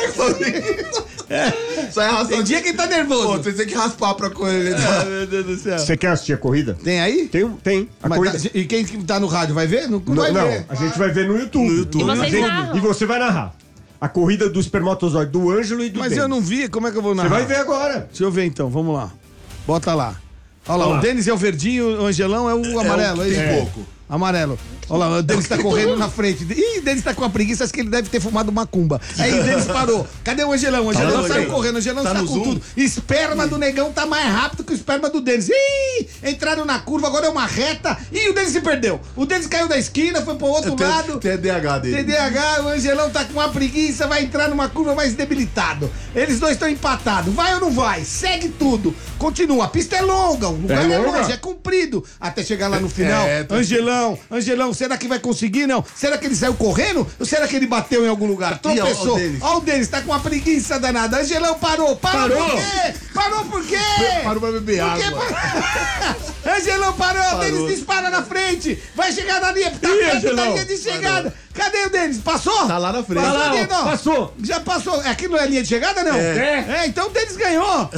S5: Sai arrastado.
S4: Tem dia que ele tá nervoso.
S5: Pô, você tem que raspar pra correr.
S4: Ah, meu Deus do céu.
S2: Você quer assistir a corrida?
S4: Tem aí?
S2: Tem, um- tem. A
S4: Mas
S2: corrida.
S4: tá- e quem que tá no rádio vai ver? Não, não
S2: Não,
S4: vai
S2: não,
S4: ver.
S2: a gente vai ver no YouTube.
S5: No YouTube.
S3: E vocês
S2: A gente-
S3: narram.
S2: e você vai narrar. A corrida do espermatozoide do Ângelo e do
S4: Mas
S2: Denis.
S4: eu não vi, como é que eu vou narrar?
S2: Você vai ver agora.
S4: Deixa eu ver então, vamos lá. Bota lá. Olha lá,
S2: Olha lá.
S4: o Denis é o verdinho, o Angelão é o amarelo, é,
S5: o
S4: isso?
S5: pipoco.
S4: Amarelo. Olha lá, o Denis tá correndo na frente. Ih, o Denis tá com uma preguiça, acho que ele deve ter fumado macumba. Aí o Denis parou. Cadê o Angelão? O Angelão
S5: no
S4: saiu
S5: Zoom.
S4: correndo, o Angelão
S5: Tá
S4: está
S5: no
S4: com
S5: Zoom.
S4: tudo. Esperma do negão tá mais rápido que o esperma do Denis. Ih, entraram na curva, agora é uma reta. Ih, o Denis se perdeu. O Denis caiu da esquina, foi pro outro
S5: Tem-
S4: lado.
S5: Tem D H dele.
S4: T D A H, o Angelão tá com uma preguiça, vai entrar numa curva mais debilitado. Eles dois estão empatados. Vai ou não vai? Segue tudo. Continua. A pista é longa, o lugar é,
S2: longa.
S4: longe, é comprido. Até chegar lá no final.
S5: É, tá-
S4: Angelão, Angelão, será que vai conseguir? Não. Será que ele saiu correndo? Ou será que ele bateu em algum lugar?
S5: Ih, ó, ó o
S4: Tropeçou.
S5: Denis.
S4: Ó o Denis, tá com uma preguiça danada. Angelão parou. Parou,
S2: Parou.
S4: por quê? Parou por quê?
S5: Parou pra beber
S4: Por quê?
S5: água.
S4: Par- Angelão parou,
S5: Parou.
S4: Denis dispara na frente. Vai chegar na linha, tá
S2: Ih,
S4: perto da
S2: Angelão.
S4: linha de chegada. Cadê o Denis? Passou?
S5: Tá lá na frente.
S4: Passou,
S2: Tá lá, ó,
S4: Denis, ó.
S2: passou.
S4: Já passou. Aqui não é linha de chegada, não?
S2: É.
S4: É, então o Denis ganhou.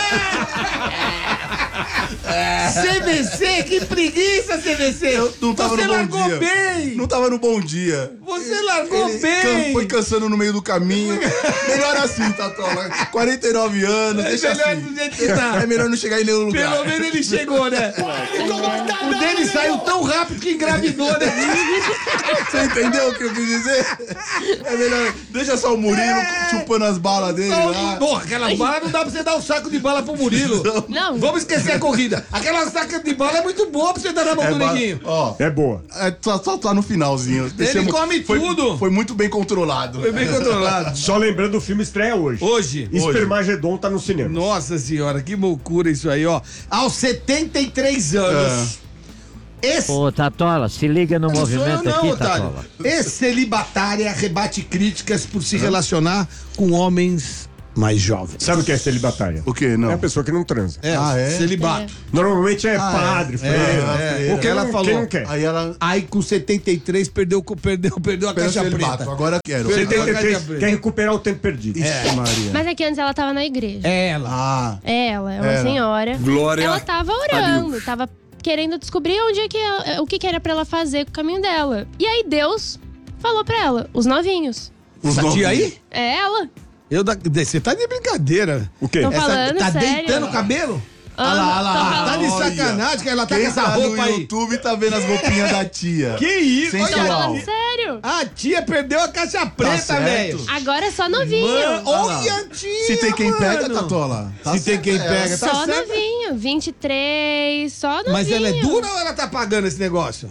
S4: É. C V C, que preguiça, C V C.
S5: Eu não tava
S4: Você
S5: no bom
S4: largou
S5: dia.
S4: bem.
S5: Não tava no bom dia.
S4: Você largou
S5: Ele
S4: bem.
S5: can- foi cansando no meio do caminho. Melhor assim, Tatola. quarenta e nove anos,
S4: É
S5: deixa
S4: melhor
S5: assim.
S4: do jeito que tá.
S5: É melhor não chegar em nenhum lugar.
S4: Pelo menos ele chegou, né? O Denis saiu tão rápido que engravidou, né?
S5: Você entendeu o que eu quis dizer? É melhor. Deixa só o Murilo chupando as balas dele lá.
S4: Porra, aquelas balas não dá pra você dar um saco de bala pro Murilo.
S3: Não.
S4: Vamos esquecer a corrida. Aquela saca de bala é muito boa pra você dar na mão
S5: É
S4: do
S5: ba-
S4: neguinho.
S5: Ó,
S2: É boa.
S5: é, só, só tá no finalzinho. Deixamos-
S4: come
S5: foi-
S4: tudo.
S5: Foi muito bem controlado.
S4: Foi bem controlado.
S2: Só lembrando, o filme estreia hoje.
S4: Hoje.
S2: Espermagedon tá no cinema.
S4: Nossa senhora, que loucura isso aí, ó. Aos setenta e três anos, Esse...
S6: Ô, Tatola, se liga no
S4: Não sou eu
S6: movimento
S4: não,
S6: aqui,
S4: otário.
S6: Tatola.
S4: Ex-celibatária rebate críticas por se relacionar com homens mais jovens.
S2: Sabe o que é celibatária?
S5: O quê? Não.
S2: É a pessoa que não transa.
S4: É,
S5: Ah, é?
S4: celibato.
S2: Normalmente é
S5: Ah,
S2: padre,
S5: é.
S2: freira.
S4: É,
S2: Ou
S4: é,
S2: quem
S4: ela
S2: não,
S4: falou.
S2: quem não quer.
S5: Aí ela...
S4: Aí com setenta e três perdeu, perdeu, perdeu a
S5: Perdeu
S4: caixa
S5: celibato,
S4: preta.
S5: agora quero.
S4: Perdeu.
S2: setenta e três,
S4: Caixa preta.
S2: quer recuperar o tempo perdido.
S5: Ixi, Maria.
S3: Mas é que antes ela tava na igreja.
S4: É ela.
S5: Ah,
S3: Ela, é uma
S5: Ela.
S3: senhora.
S1: Glória
S3: Ela tava orando, tava querendo descobrir onde é que ela- o que, que era pra ela fazer com o caminho dela. E aí Deus falou pra ela, os novinhos.
S5: os
S4: Essa tia aí?
S3: É ela.
S4: Eu da... Você tá de brincadeira.
S2: O quê?
S3: Tô
S4: Essa-
S3: falando
S4: tá
S3: sério.
S4: deitando o cabelo?
S3: Ah,
S4: Olha lá, olha lá.
S3: tô
S4: Tá
S3: falando.
S4: de
S5: Olha.
S4: sacanagem que ela tá
S5: quem
S4: com essa
S5: tá
S4: roupa
S5: no
S4: aí.
S5: YouTube tá vendo as roupinhas da tia.
S4: Que isso?
S3: Tô
S5: Sensual.
S3: falando sério.
S4: A tia perdeu a caixa preta,
S5: certo.
S4: velho.
S3: Agora é só novinho.
S4: Mano,
S5: Olha lá.
S4: olha a tia,
S5: Se tem quem pega,
S4: mano.
S5: Tatola. Tá
S4: Se tem
S5: certo
S4: quem
S5: ela.
S4: pega, tá
S3: Só
S4: certo.
S3: novinho. vinte e três, só novinho.
S4: Mas ela é dura ou ela tá pagando esse negócio?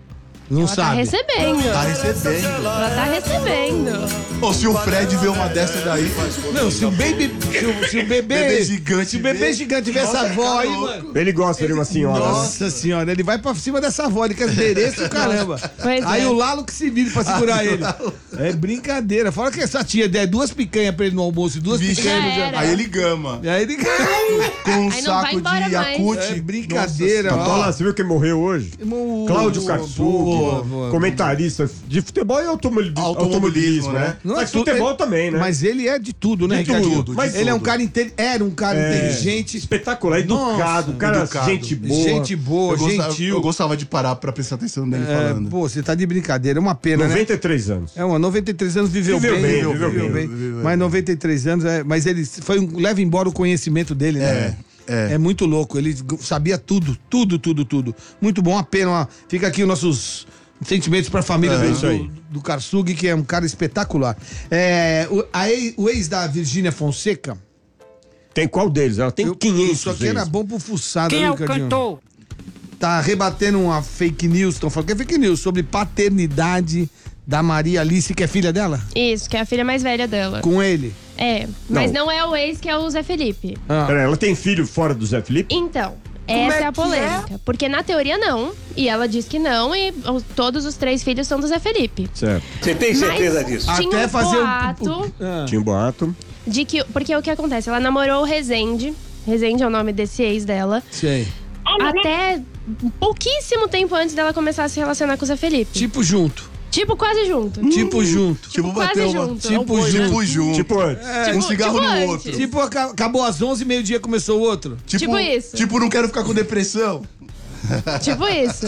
S4: Não
S3: Ela tá
S4: sabe.
S3: recebendo.
S5: Tá recebendo.
S3: Ela tá recebendo.
S5: Ô, se o Fred vê uma dessa daí...
S4: Não, se o baby. Se o, se o bebê.
S5: Bebê gigante
S4: Se o bebê
S5: vê,
S4: gigante vê essa
S5: nossa,
S4: avó aí,
S5: cara,
S4: mano.
S2: Ele gosta de uma senhora. né?
S4: Nossa senhora, ele vai pra cima dessa avó, ele quer adereço, caramba.
S3: Pois
S4: Aí
S3: é.
S4: o Lalo que se vire pra segurar ele. É brincadeira. Fora que essa tia der duas picanhas pra ele no almoço e duas
S5: Vixe,
S4: picanhas no
S3: Já
S4: jantar.
S3: era.
S5: Aí ele gama.
S4: E aí ele.
S5: Com um
S3: Aí não vai
S5: saco
S3: embora
S5: de
S3: mais.
S5: Yakult.
S4: É brincadeira,
S5: Nossa,
S4: ó.
S2: Olha lá, você viu quem morreu hoje?
S4: O-
S2: Cláudio
S4: boa,
S2: Karsug,
S4: boa, boa.
S2: comentarista de futebol e automobilismo, automobilismo né?
S4: Não é
S2: Mas
S4: tudo,
S2: futebol
S4: ele-
S2: também, né?
S4: Mas ele é de tudo, né,
S2: De
S4: Ricardinho?
S2: tudo, de
S4: Mas ele é um
S5: tudo.
S4: cara inte- era um cara
S2: É,
S4: inteligente,
S2: espetacular, educado,
S4: Nossa,
S2: cara,
S5: educado.
S2: gente boa.
S4: gente boa,
S5: Eu gostava,
S4: gentil.
S5: eu gostava de parar pra prestar atenção nele
S4: É,
S5: falando.
S4: pô, você tá de brincadeira, é uma pena, né?
S2: noventa e três anos.
S4: É uma noventa e três anos, viveu,
S2: Viveu
S4: bem,
S2: bem,
S4: viveu,
S2: viveu
S4: bem,
S2: bem,
S5: viveu bem.
S4: Mas noventa e três anos, é, mas ele foi um, leva embora o conhecimento dele, né?
S5: É, é.
S4: É muito louco, ele g- sabia tudo, tudo, tudo, tudo. Muito bom, uma pena. Uma- Fica aqui os nossos sentimentos pra família
S5: É,
S4: do,
S2: isso aí.
S4: do, do Karsug, que é um cara espetacular. É, o, a ex- o ex da Virgínia Fonseca,
S2: Tem qual deles? Ela tem
S4: eu-
S2: quinhentos
S4: isso aqui era
S2: vezes.
S4: bom pro fuçado,
S6: Quem
S4: né,
S6: é o
S4: Ricardinho?
S6: cantor?
S4: Tá rebatendo uma fake news, estão falando que é fake news, sobre paternidade da Maria Alice, que é filha dela,
S3: Isso, que é a filha mais velha dela.
S4: com ele.
S3: É, mas não é o ex que é o Zé Felipe.
S4: Ah.
S2: Pera, ela tem filho fora do Zé Felipe?
S3: Então, essa é, a polêmica. Porque na teoria não, e ela diz que não, e os- todos os três filhos são do Zé Felipe.
S2: Certo.
S6: Você tem
S3: certeza disso? Tinha
S4: Até
S3: um
S4: fazer o-
S3: boato
S4: o- ah.
S2: Tinha um boato.
S3: de que... Porque o que acontece? Ela namorou o Rezende. Rezende é o nome desse ex dela.
S4: Sei.
S3: Até pouquíssimo tempo antes dela começar a se relacionar com o Zé Felipe.
S4: Tipo junto.
S3: Tipo, quase junto.
S4: Tipo junto.
S5: Tipo,
S3: quase
S5: bateu uma...
S3: junto.
S4: Tipo
S3: Ou
S4: junto.
S5: Tipo junto.
S2: Tipo antes.
S3: Tipo-
S5: um cigarro
S3: tipo
S5: no
S3: antes.
S5: outro.
S4: Tipo, aca- acabou às onze, meio-dia começou o outro.
S3: Tipo isso.
S5: Tipo, não quero ficar com depressão.
S3: Tipo isso.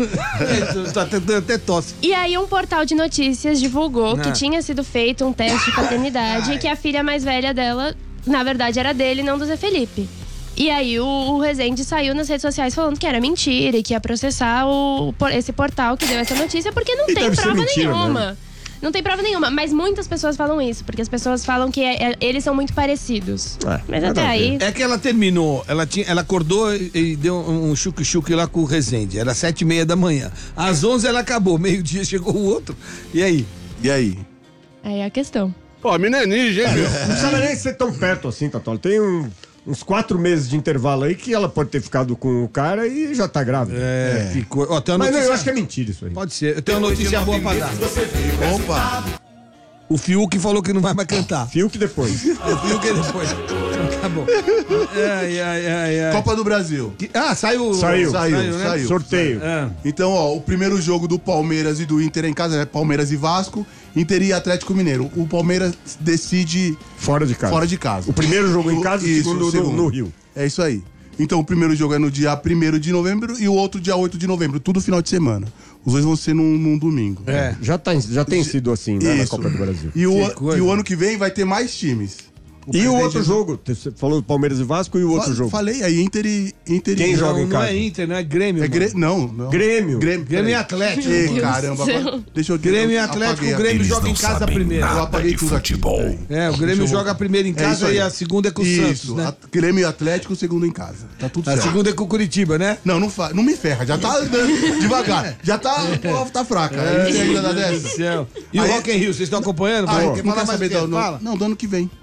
S4: Tá até, até tosse.
S3: E aí um portal de notícias divulgou
S4: Ah.
S3: que tinha sido feito um teste de paternidade e que a filha mais velha dela, na verdade, era dele, não do Zé Felipe. E aí o, o Rezende saiu nas redes sociais falando que era mentira e que ia processar o, por- esse portal que deu essa notícia porque não
S2: E
S3: tem
S2: deve ser
S3: prova
S2: mentira,
S3: nenhuma.
S2: né?
S3: Não tem prova nenhuma, mas muitas pessoas falam isso, porque as pessoas falam que é- é- eles são muito parecidos.
S2: É,
S3: mas
S2: nada
S3: até
S2: a ver.
S3: aí.
S4: É que ela terminou, ela, tinha, ela acordou e, e deu um chuque-chuque lá com o Rezende. Era sete e meia da manhã. Às onze ela acabou, meio-dia chegou o outro. E aí?
S5: E aí?
S3: Aí é a questão.
S5: Pô, a mina é ninja, hein, meu?
S2: Não precisava nem ser tão perto assim, Tatola. Tem um- uns quatro meses de intervalo aí que ela pode ter ficado com o cara e já tá grávida.
S4: É, ficou. Ó, tem uma
S2: Mas não,
S4: notícia...
S2: eu acho que é mentira isso aí.
S4: Pode ser. Eu tenho uma notícia boa pra dar.
S5: Opa!
S4: O Fiuk falou que não vai mais cantar.
S2: Fiuk depois.
S4: O Fiuk é depois. Então, tá bom. Ai, ai, ai, ai.
S5: Copa do Brasil.
S4: Que- Ah, saiu.
S2: Saiu.
S5: Saiu,
S4: né?
S5: saiu.
S2: Sorteio.
S4: Ah.
S5: Então, ó, o primeiro jogo do Palmeiras e do Inter é em casa, né? Palmeiras e Vasco, Inter e Atlético Mineiro. O Palmeiras decide
S2: Fora de casa.
S5: fora de casa.
S2: O primeiro jogo em casa e o
S5: Isso,
S2: segundo,
S5: o segundo.
S2: No, no Rio.
S5: É isso aí. Então, o primeiro jogo é no dia primeiro de novembro e o outro dia oito de novembro. Tudo final de semana. Os dois vão ser num, num domingo.
S4: É.
S2: Já, tá, já tem sido assim, né, na
S5: Isso.
S2: Copa do Brasil.
S5: E o,
S4: Que coisa.
S5: e o ano que vem vai ter mais times.
S2: E o
S5: presidente-
S2: outro jogo? Você falou Palmeiras e Vasco e o outro
S5: Fa-
S2: jogo?
S5: Falei aí, Inter e... Inter
S2: Quem
S5: e...
S2: joga em
S4: Não, não
S2: casa?
S4: é Inter, não é Grêmio.
S5: É
S4: mano.
S5: Grê... Não, não.
S2: Grêmio.
S5: Grêmio,
S4: Grêmio e
S5: peraí.
S4: Atlético.
S5: Ê,
S3: Meu Deus
S5: caramba.
S3: do céu.
S5: agora- Deixa eu...
S4: Grêmio e
S5: eu
S4: Atlético,
S5: apaguei
S4: o Grêmio
S5: aqui.
S4: joga em casa primeiro.
S5: Eu apaguei tudo aqui. Peraí.
S4: É, o Grêmio joga a primeira em
S5: É
S4: casa
S5: isso aí.
S4: e a segunda é com o
S5: Isso,
S4: Santos, né?
S5: a- Grêmio e Atlético, o segundo em casa. Tá tudo
S4: A
S5: certo.
S4: segunda é com o Curitiba, né?
S5: Não, não, fa... não me ferra. Já tá andando devagar. Já tá... Pô, tá fraca. Aí tem ainda dá
S4: Meu Deus
S5: dessa.
S4: do céu. E o
S5: Aí-
S4: Rock in Rio, vocês estão acompanhando?
S5: Ah,
S4: Pô,
S5: não
S4: quer
S5: quer
S4: falar mais
S5: saber
S4: o quê?
S5: do,
S4: Fala.
S5: Não, do ano que vem.
S4: Ano que vem
S5: que
S4: pra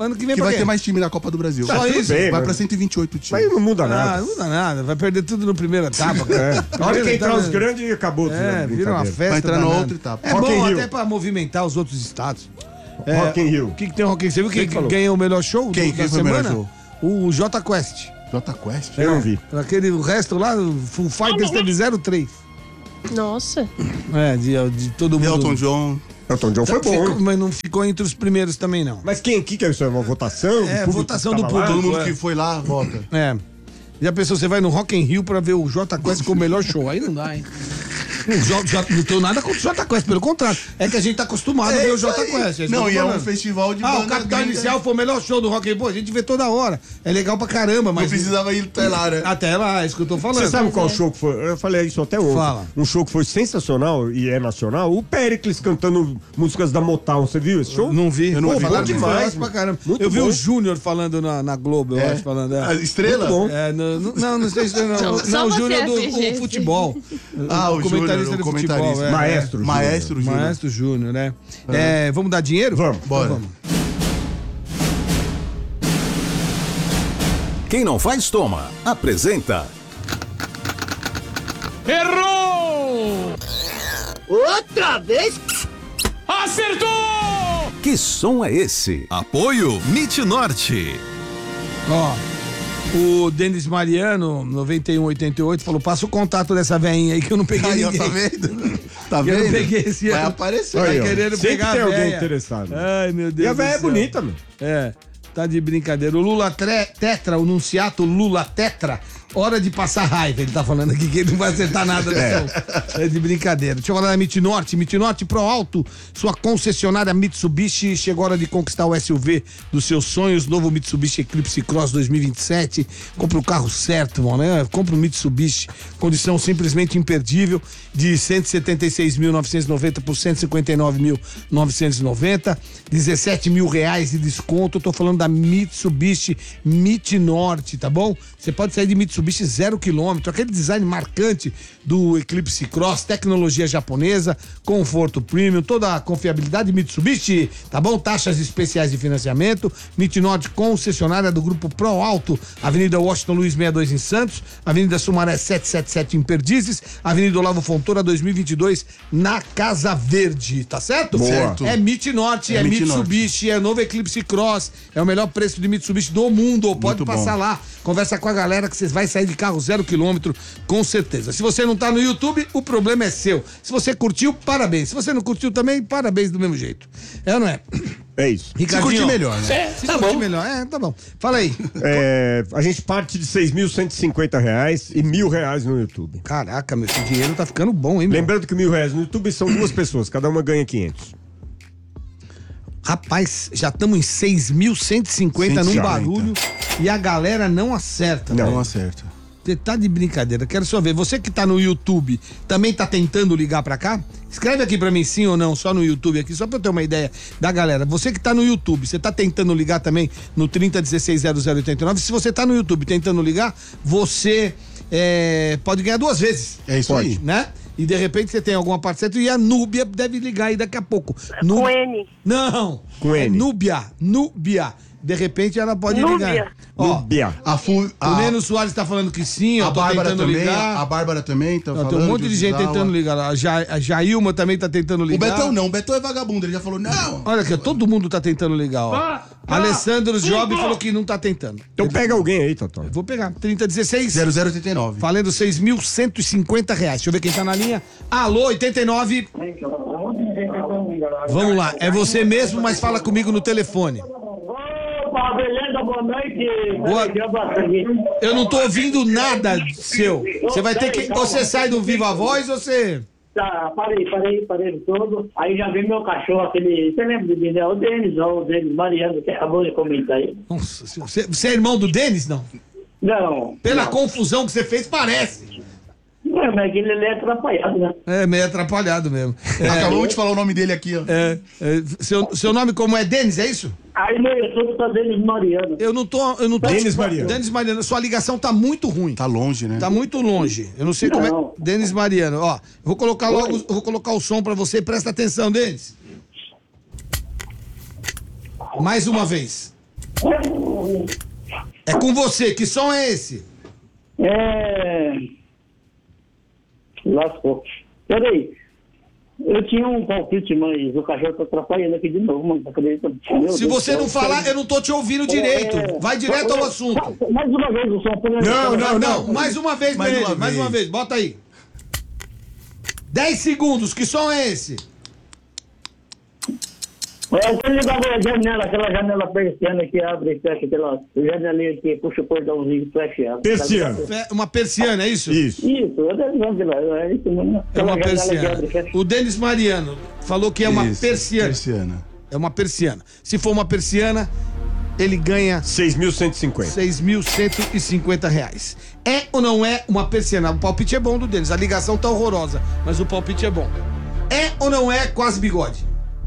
S5: vai
S4: quê?
S5: ter mais time na Copa do Brasil.
S4: Só
S5: Vai,
S4: isso?
S5: Vai
S2: Bem,
S5: pra cento e vinte e oito times.
S2: Mas não muda nada.
S4: Ah, não muda nada. Vai perder tudo no primeiro etapa. cara.
S2: A hora que entrar
S4: Primeira
S2: os
S4: etapa-
S2: grandes, acabou tudo.
S4: É, vira uma festa.
S5: Vai entrar na
S4: danada.
S5: outra etapa.
S4: É
S2: Rock in
S4: bom
S2: Rio.
S4: até pra movimentar os outros estados. É,
S2: Rock in Rio.
S4: O que, que tem o Rock in Rio? Você viu quem
S2: Quem falou?
S4: ganhou o melhor show
S5: Quem?
S4: do-
S5: Quem
S4: da
S5: foi o melhor
S4: semana? O J Quest.
S5: Jota Quest?
S2: Eu não vi.
S4: Aquele, o resto lá, o Full Fighters teve zero três.
S3: Nossa.
S4: É, de, de todo mundo.
S5: Elton John.
S2: Elton John foi bom.
S4: Ficou-
S2: hein?
S4: mas não ficou entre os primeiros também, não.
S2: Mas quem aqui que é isso? É uma votação?
S4: É,
S2: público
S4: votação
S2: que
S4: do
S2: tava lá?
S4: público.
S5: Todo mundo
S4: é.
S5: que foi lá, vota.
S4: É. Já pensou, você vai no Rock in Rio pra ver o J Quest com o melhor show? Aí não dá, hein? O J, J, não tenho nada contra o J Quest, pelo contrário. É que a gente tá acostumado a ver o
S5: isso
S4: J
S5: aí.
S4: Quest. é isso
S5: Não,
S4: que eu
S5: e
S4: tô
S5: é um
S4: falando.
S5: festival de
S4: Ah, o
S5: banda
S4: Capital
S5: gringa.
S4: Inicial foi o melhor show do Rock in Rio. Pô, a gente vê toda hora. É legal pra caramba, mas...
S5: Não precisava ir até lá, né?
S4: Até lá, é isso que eu tô falando.
S2: Você sabe qual show que foi? Eu falei isso até ontem.
S4: Fala.
S2: Um show que foi sensacional e é nacional. O Péricles cantando músicas da Motown. Você viu esse show?
S4: Não vi.
S5: Eu não
S4: Pô,
S5: vi
S4: falou
S5: também.
S4: demais pra caramba.
S2: Muito
S4: eu vi
S2: bom.
S4: o Júnior falando na, na Globo, eu
S5: É?
S4: acho, falando. É.
S5: A Estrela?
S2: Muito bom.
S4: É, no- no- não, não sei se não.
S3: Não,
S4: Não,
S3: só
S4: o
S3: você
S4: Júnior do
S3: assiste
S4: o
S3: esse.
S4: futebol.
S5: Ah, o Júnior,
S4: comentarista
S5: o
S4: de
S5: comentarista.
S4: futebol. É,
S2: Maestro Júnior.
S5: Maestro Júnior.
S4: Maestro Júnior, né? É, vamos dar dinheiro?
S2: Vamos.
S5: Bora.
S4: Então vamos.
S1: Quem não faz, toma. Apresenta.
S7: Errou!
S10: Outra vez?
S7: Acertou!
S1: Que som é esse? Apoio Mit Norte.
S4: Ó, o Denis Mariano, noventa e um oitenta e oito, falou: passa o contato dessa veinha aí que eu não peguei
S5: Aí, ó,
S4: ninguém.
S5: tá vendo? Tá
S4: Eu
S5: vendo?
S4: não peguei esse
S5: Vai
S4: ano.
S5: aparecer.
S4: Tá
S2: Aí, ó.
S4: querendo
S2: Sempre
S4: pegar
S2: tem
S4: a
S2: alguém
S4: véia.
S2: interessado.
S4: Ai, meu Deus
S2: E a
S4: do
S2: véia é
S4: céu.
S2: bonita, meu.
S4: É, tá de brincadeira. O Lula tre- Tetra, o Nunciato Lula Tetra, hora de passar raiva. Ele tá falando aqui que ele não vai acertar nada. É, é de brincadeira. Deixa eu falar da Mit Norte. Mit Norte Pro Alto, sua concessionária Mitsubishi. Chegou a hora de conquistar o S U V dos seus sonhos. Novo Mitsubishi Eclipse Cross dois mil e vinte e sete. Compra o carro certo, mano, né? Compra o Mitsubishi. Condição simplesmente imperdível. De cento e setenta e seis mil novecentos e noventa por cento e cinquenta e nove mil novecentos e noventa. dezessete mil reais de desconto. Eu tô falando da Mitsubishi Mit Norte, tá bom? Você pode sair de Mitsubishi zero quilômetro. Aquele design marcante do Eclipse Cross, tecnologia japonesa, conforto premium, toda a confiabilidade Mitsubishi, tá bom? Taxas especiais de financiamento. Mit Norte, concessionária do Grupo Pro Alto, Avenida Washington Luiz sessenta e dois em Santos, Avenida Sumaré setecentos e setenta e sete em Perdizes, Avenida Olavo Fontoura dois mil e vinte e dois na Casa Verde, tá certo?
S5: Boa. Certo.
S4: É Mit Norte, é,
S5: É Mit
S4: Mitsubishi, é novo Eclipse Cross, é o melhor preço de Mitsubishi do mundo. Pode
S5: Muito
S4: passar
S5: bom.
S4: lá, conversa com a galera que você vai sair de carro zero quilômetro, com certeza. Se você não tá no YouTube, o problema é seu. Se você curtiu, parabéns. Se você não curtiu também, parabéns do mesmo jeito. É ou não é?
S2: É isso.
S5: Se curtir melhor, né?
S4: Se curtir melhor, é, tá bom. Fala aí.
S2: É, a gente parte de seis mil cento e cinquenta reais e mil reais no YouTube.
S4: Caraca, meu, esse dinheiro tá ficando bom, hein, meu?
S2: Lembrando que mil reais no YouTube são duas pessoas, cada uma ganha quinhentos.
S4: Rapaz, já estamos em seis mil cento e cinquenta num
S5: cento e cinquenta.
S4: barulho e a galera não acerta.
S5: Não
S4: velho.
S5: acerta.
S4: Você tá de brincadeira. Quero só ver. Você que tá no YouTube, também tá tentando ligar pra cá? Escreve aqui pra mim sim ou não, só no YouTube aqui, só pra eu ter uma ideia da galera. Você que tá no YouTube, você tá tentando ligar também no trinta, dezesseis, zero zero oitenta e nove. Se você tá no YouTube tentando ligar, você é, pode ganhar duas vezes.
S5: É isso
S2: Pode.
S5: aí.
S4: Né? E de repente você tem alguma parte certa e a Núbia deve ligar aí daqui a pouco. Nú-
S10: Com N.
S4: Não.
S2: Com
S4: É
S2: N.
S4: Núbia. Núbia. De repente ela pode
S10: Núbia.
S4: ligar. Ó,
S2: Núbia.
S5: A, fu,
S4: o
S5: a,
S4: Neno Soares tá falando que sim, eu
S5: a
S4: tô
S5: Bárbara
S4: tentando
S5: também.
S4: ligar.
S5: A Bárbara também tá
S4: Não,
S5: falando.
S4: tem um monte de gente
S5: Usawa.
S4: tentando ligar. A, ja, a Jailma também tá tentando
S5: O
S4: ligar.
S5: Betão não, o Betão é vagabundo, ele já falou, não.
S4: Olha aqui, todo mundo tá tentando ligar, ó. Alessandro Job falou que não tá tentando.
S2: Então pega alguém aí, Totó.
S4: Vou pegar. trinta, dezesseis.
S5: zero zero oitenta e nove.
S4: Valendo seis mil cento e cinquenta reais. Deixa eu ver quem tá na linha. Alô, oitenta e nove. Vamos lá. É você mesmo, mas fala comigo no telefone.
S10: Opa, beleza, boa noite.
S4: Boa- Eu não tô ouvindo nada seu. Você vai ter que. Ou você sai do Viva Voz ou você.
S10: Tá, parei, parei, parei todo. Aí já vi meu cachorro, aquele. Você lembra do Denis? É o Denis, ó, o Denis Mariano, que acabou de comentar aí.
S4: Nossa, você, você é irmão do Denis, não?
S10: Não.
S4: Pela
S10: não.
S4: confusão que você fez, parece.
S10: Não, mas aquele ele é atrapalhado, né?
S4: É, meio atrapalhado mesmo. É,
S5: Acabamos de falar o nome dele aqui, ó.
S4: é, é, seu, seu nome como é Denis, é isso?
S10: Aí no YouTube tá Denis Mariano.
S4: Eu não tô. Eu não tô
S2: Denis Mariano.
S4: Denis Mariano, sua ligação tá muito ruim.
S5: Tá longe, né?
S4: Tá muito longe. Eu não sei como
S10: Não.
S4: é. Denis Mariano, ó. eu Vou colocar logo. eu Vou colocar o som pra você. Presta atenção, Denis. Mais uma vez. É com você, que som é esse?
S10: É... Lascou. Peraí. Eu tinha um palpite, mas o cachorro tá atrapalhando aqui de novo, mano. Acredita? Meu
S4: Se
S10: Deus
S4: você
S10: do
S4: não
S10: céu.
S4: falar, eu não tô te ouvindo direito.
S10: É,
S4: Vai direto ao assunto.
S10: Mais uma vez o som. por exemplo.
S4: Não, não, não. Mais uma vez,
S5: Mais
S4: Meire,
S5: uma
S4: mais
S5: vez.
S4: uma vez. Bota aí. dez segundos. Que som é esse?
S10: É aquele bagulho da janela, aquela janela persiana que abre e fecha, aquela janelinha que puxa o cordãozinho e fecha.
S2: Persiana.
S4: Fe- Uma persiana, é isso?
S2: Isso.
S10: Isso, eu devo lembrar lá, é isso mesmo.
S4: É uma
S10: Aquela janela que
S4: persiana.
S10: abre e fecha.
S4: O Denis Mariano falou que é uma
S5: Isso,
S4: persiana.
S5: Persiana.
S4: É uma persiana. Se for uma persiana, ele ganha
S2: seis mil cento e cinquenta.
S4: seis mil cento e cinquenta reais. É ou não é uma persiana? O palpite é bom do Denis. A ligação tá horrorosa, mas o palpite é bom. É ou não é quase bigode?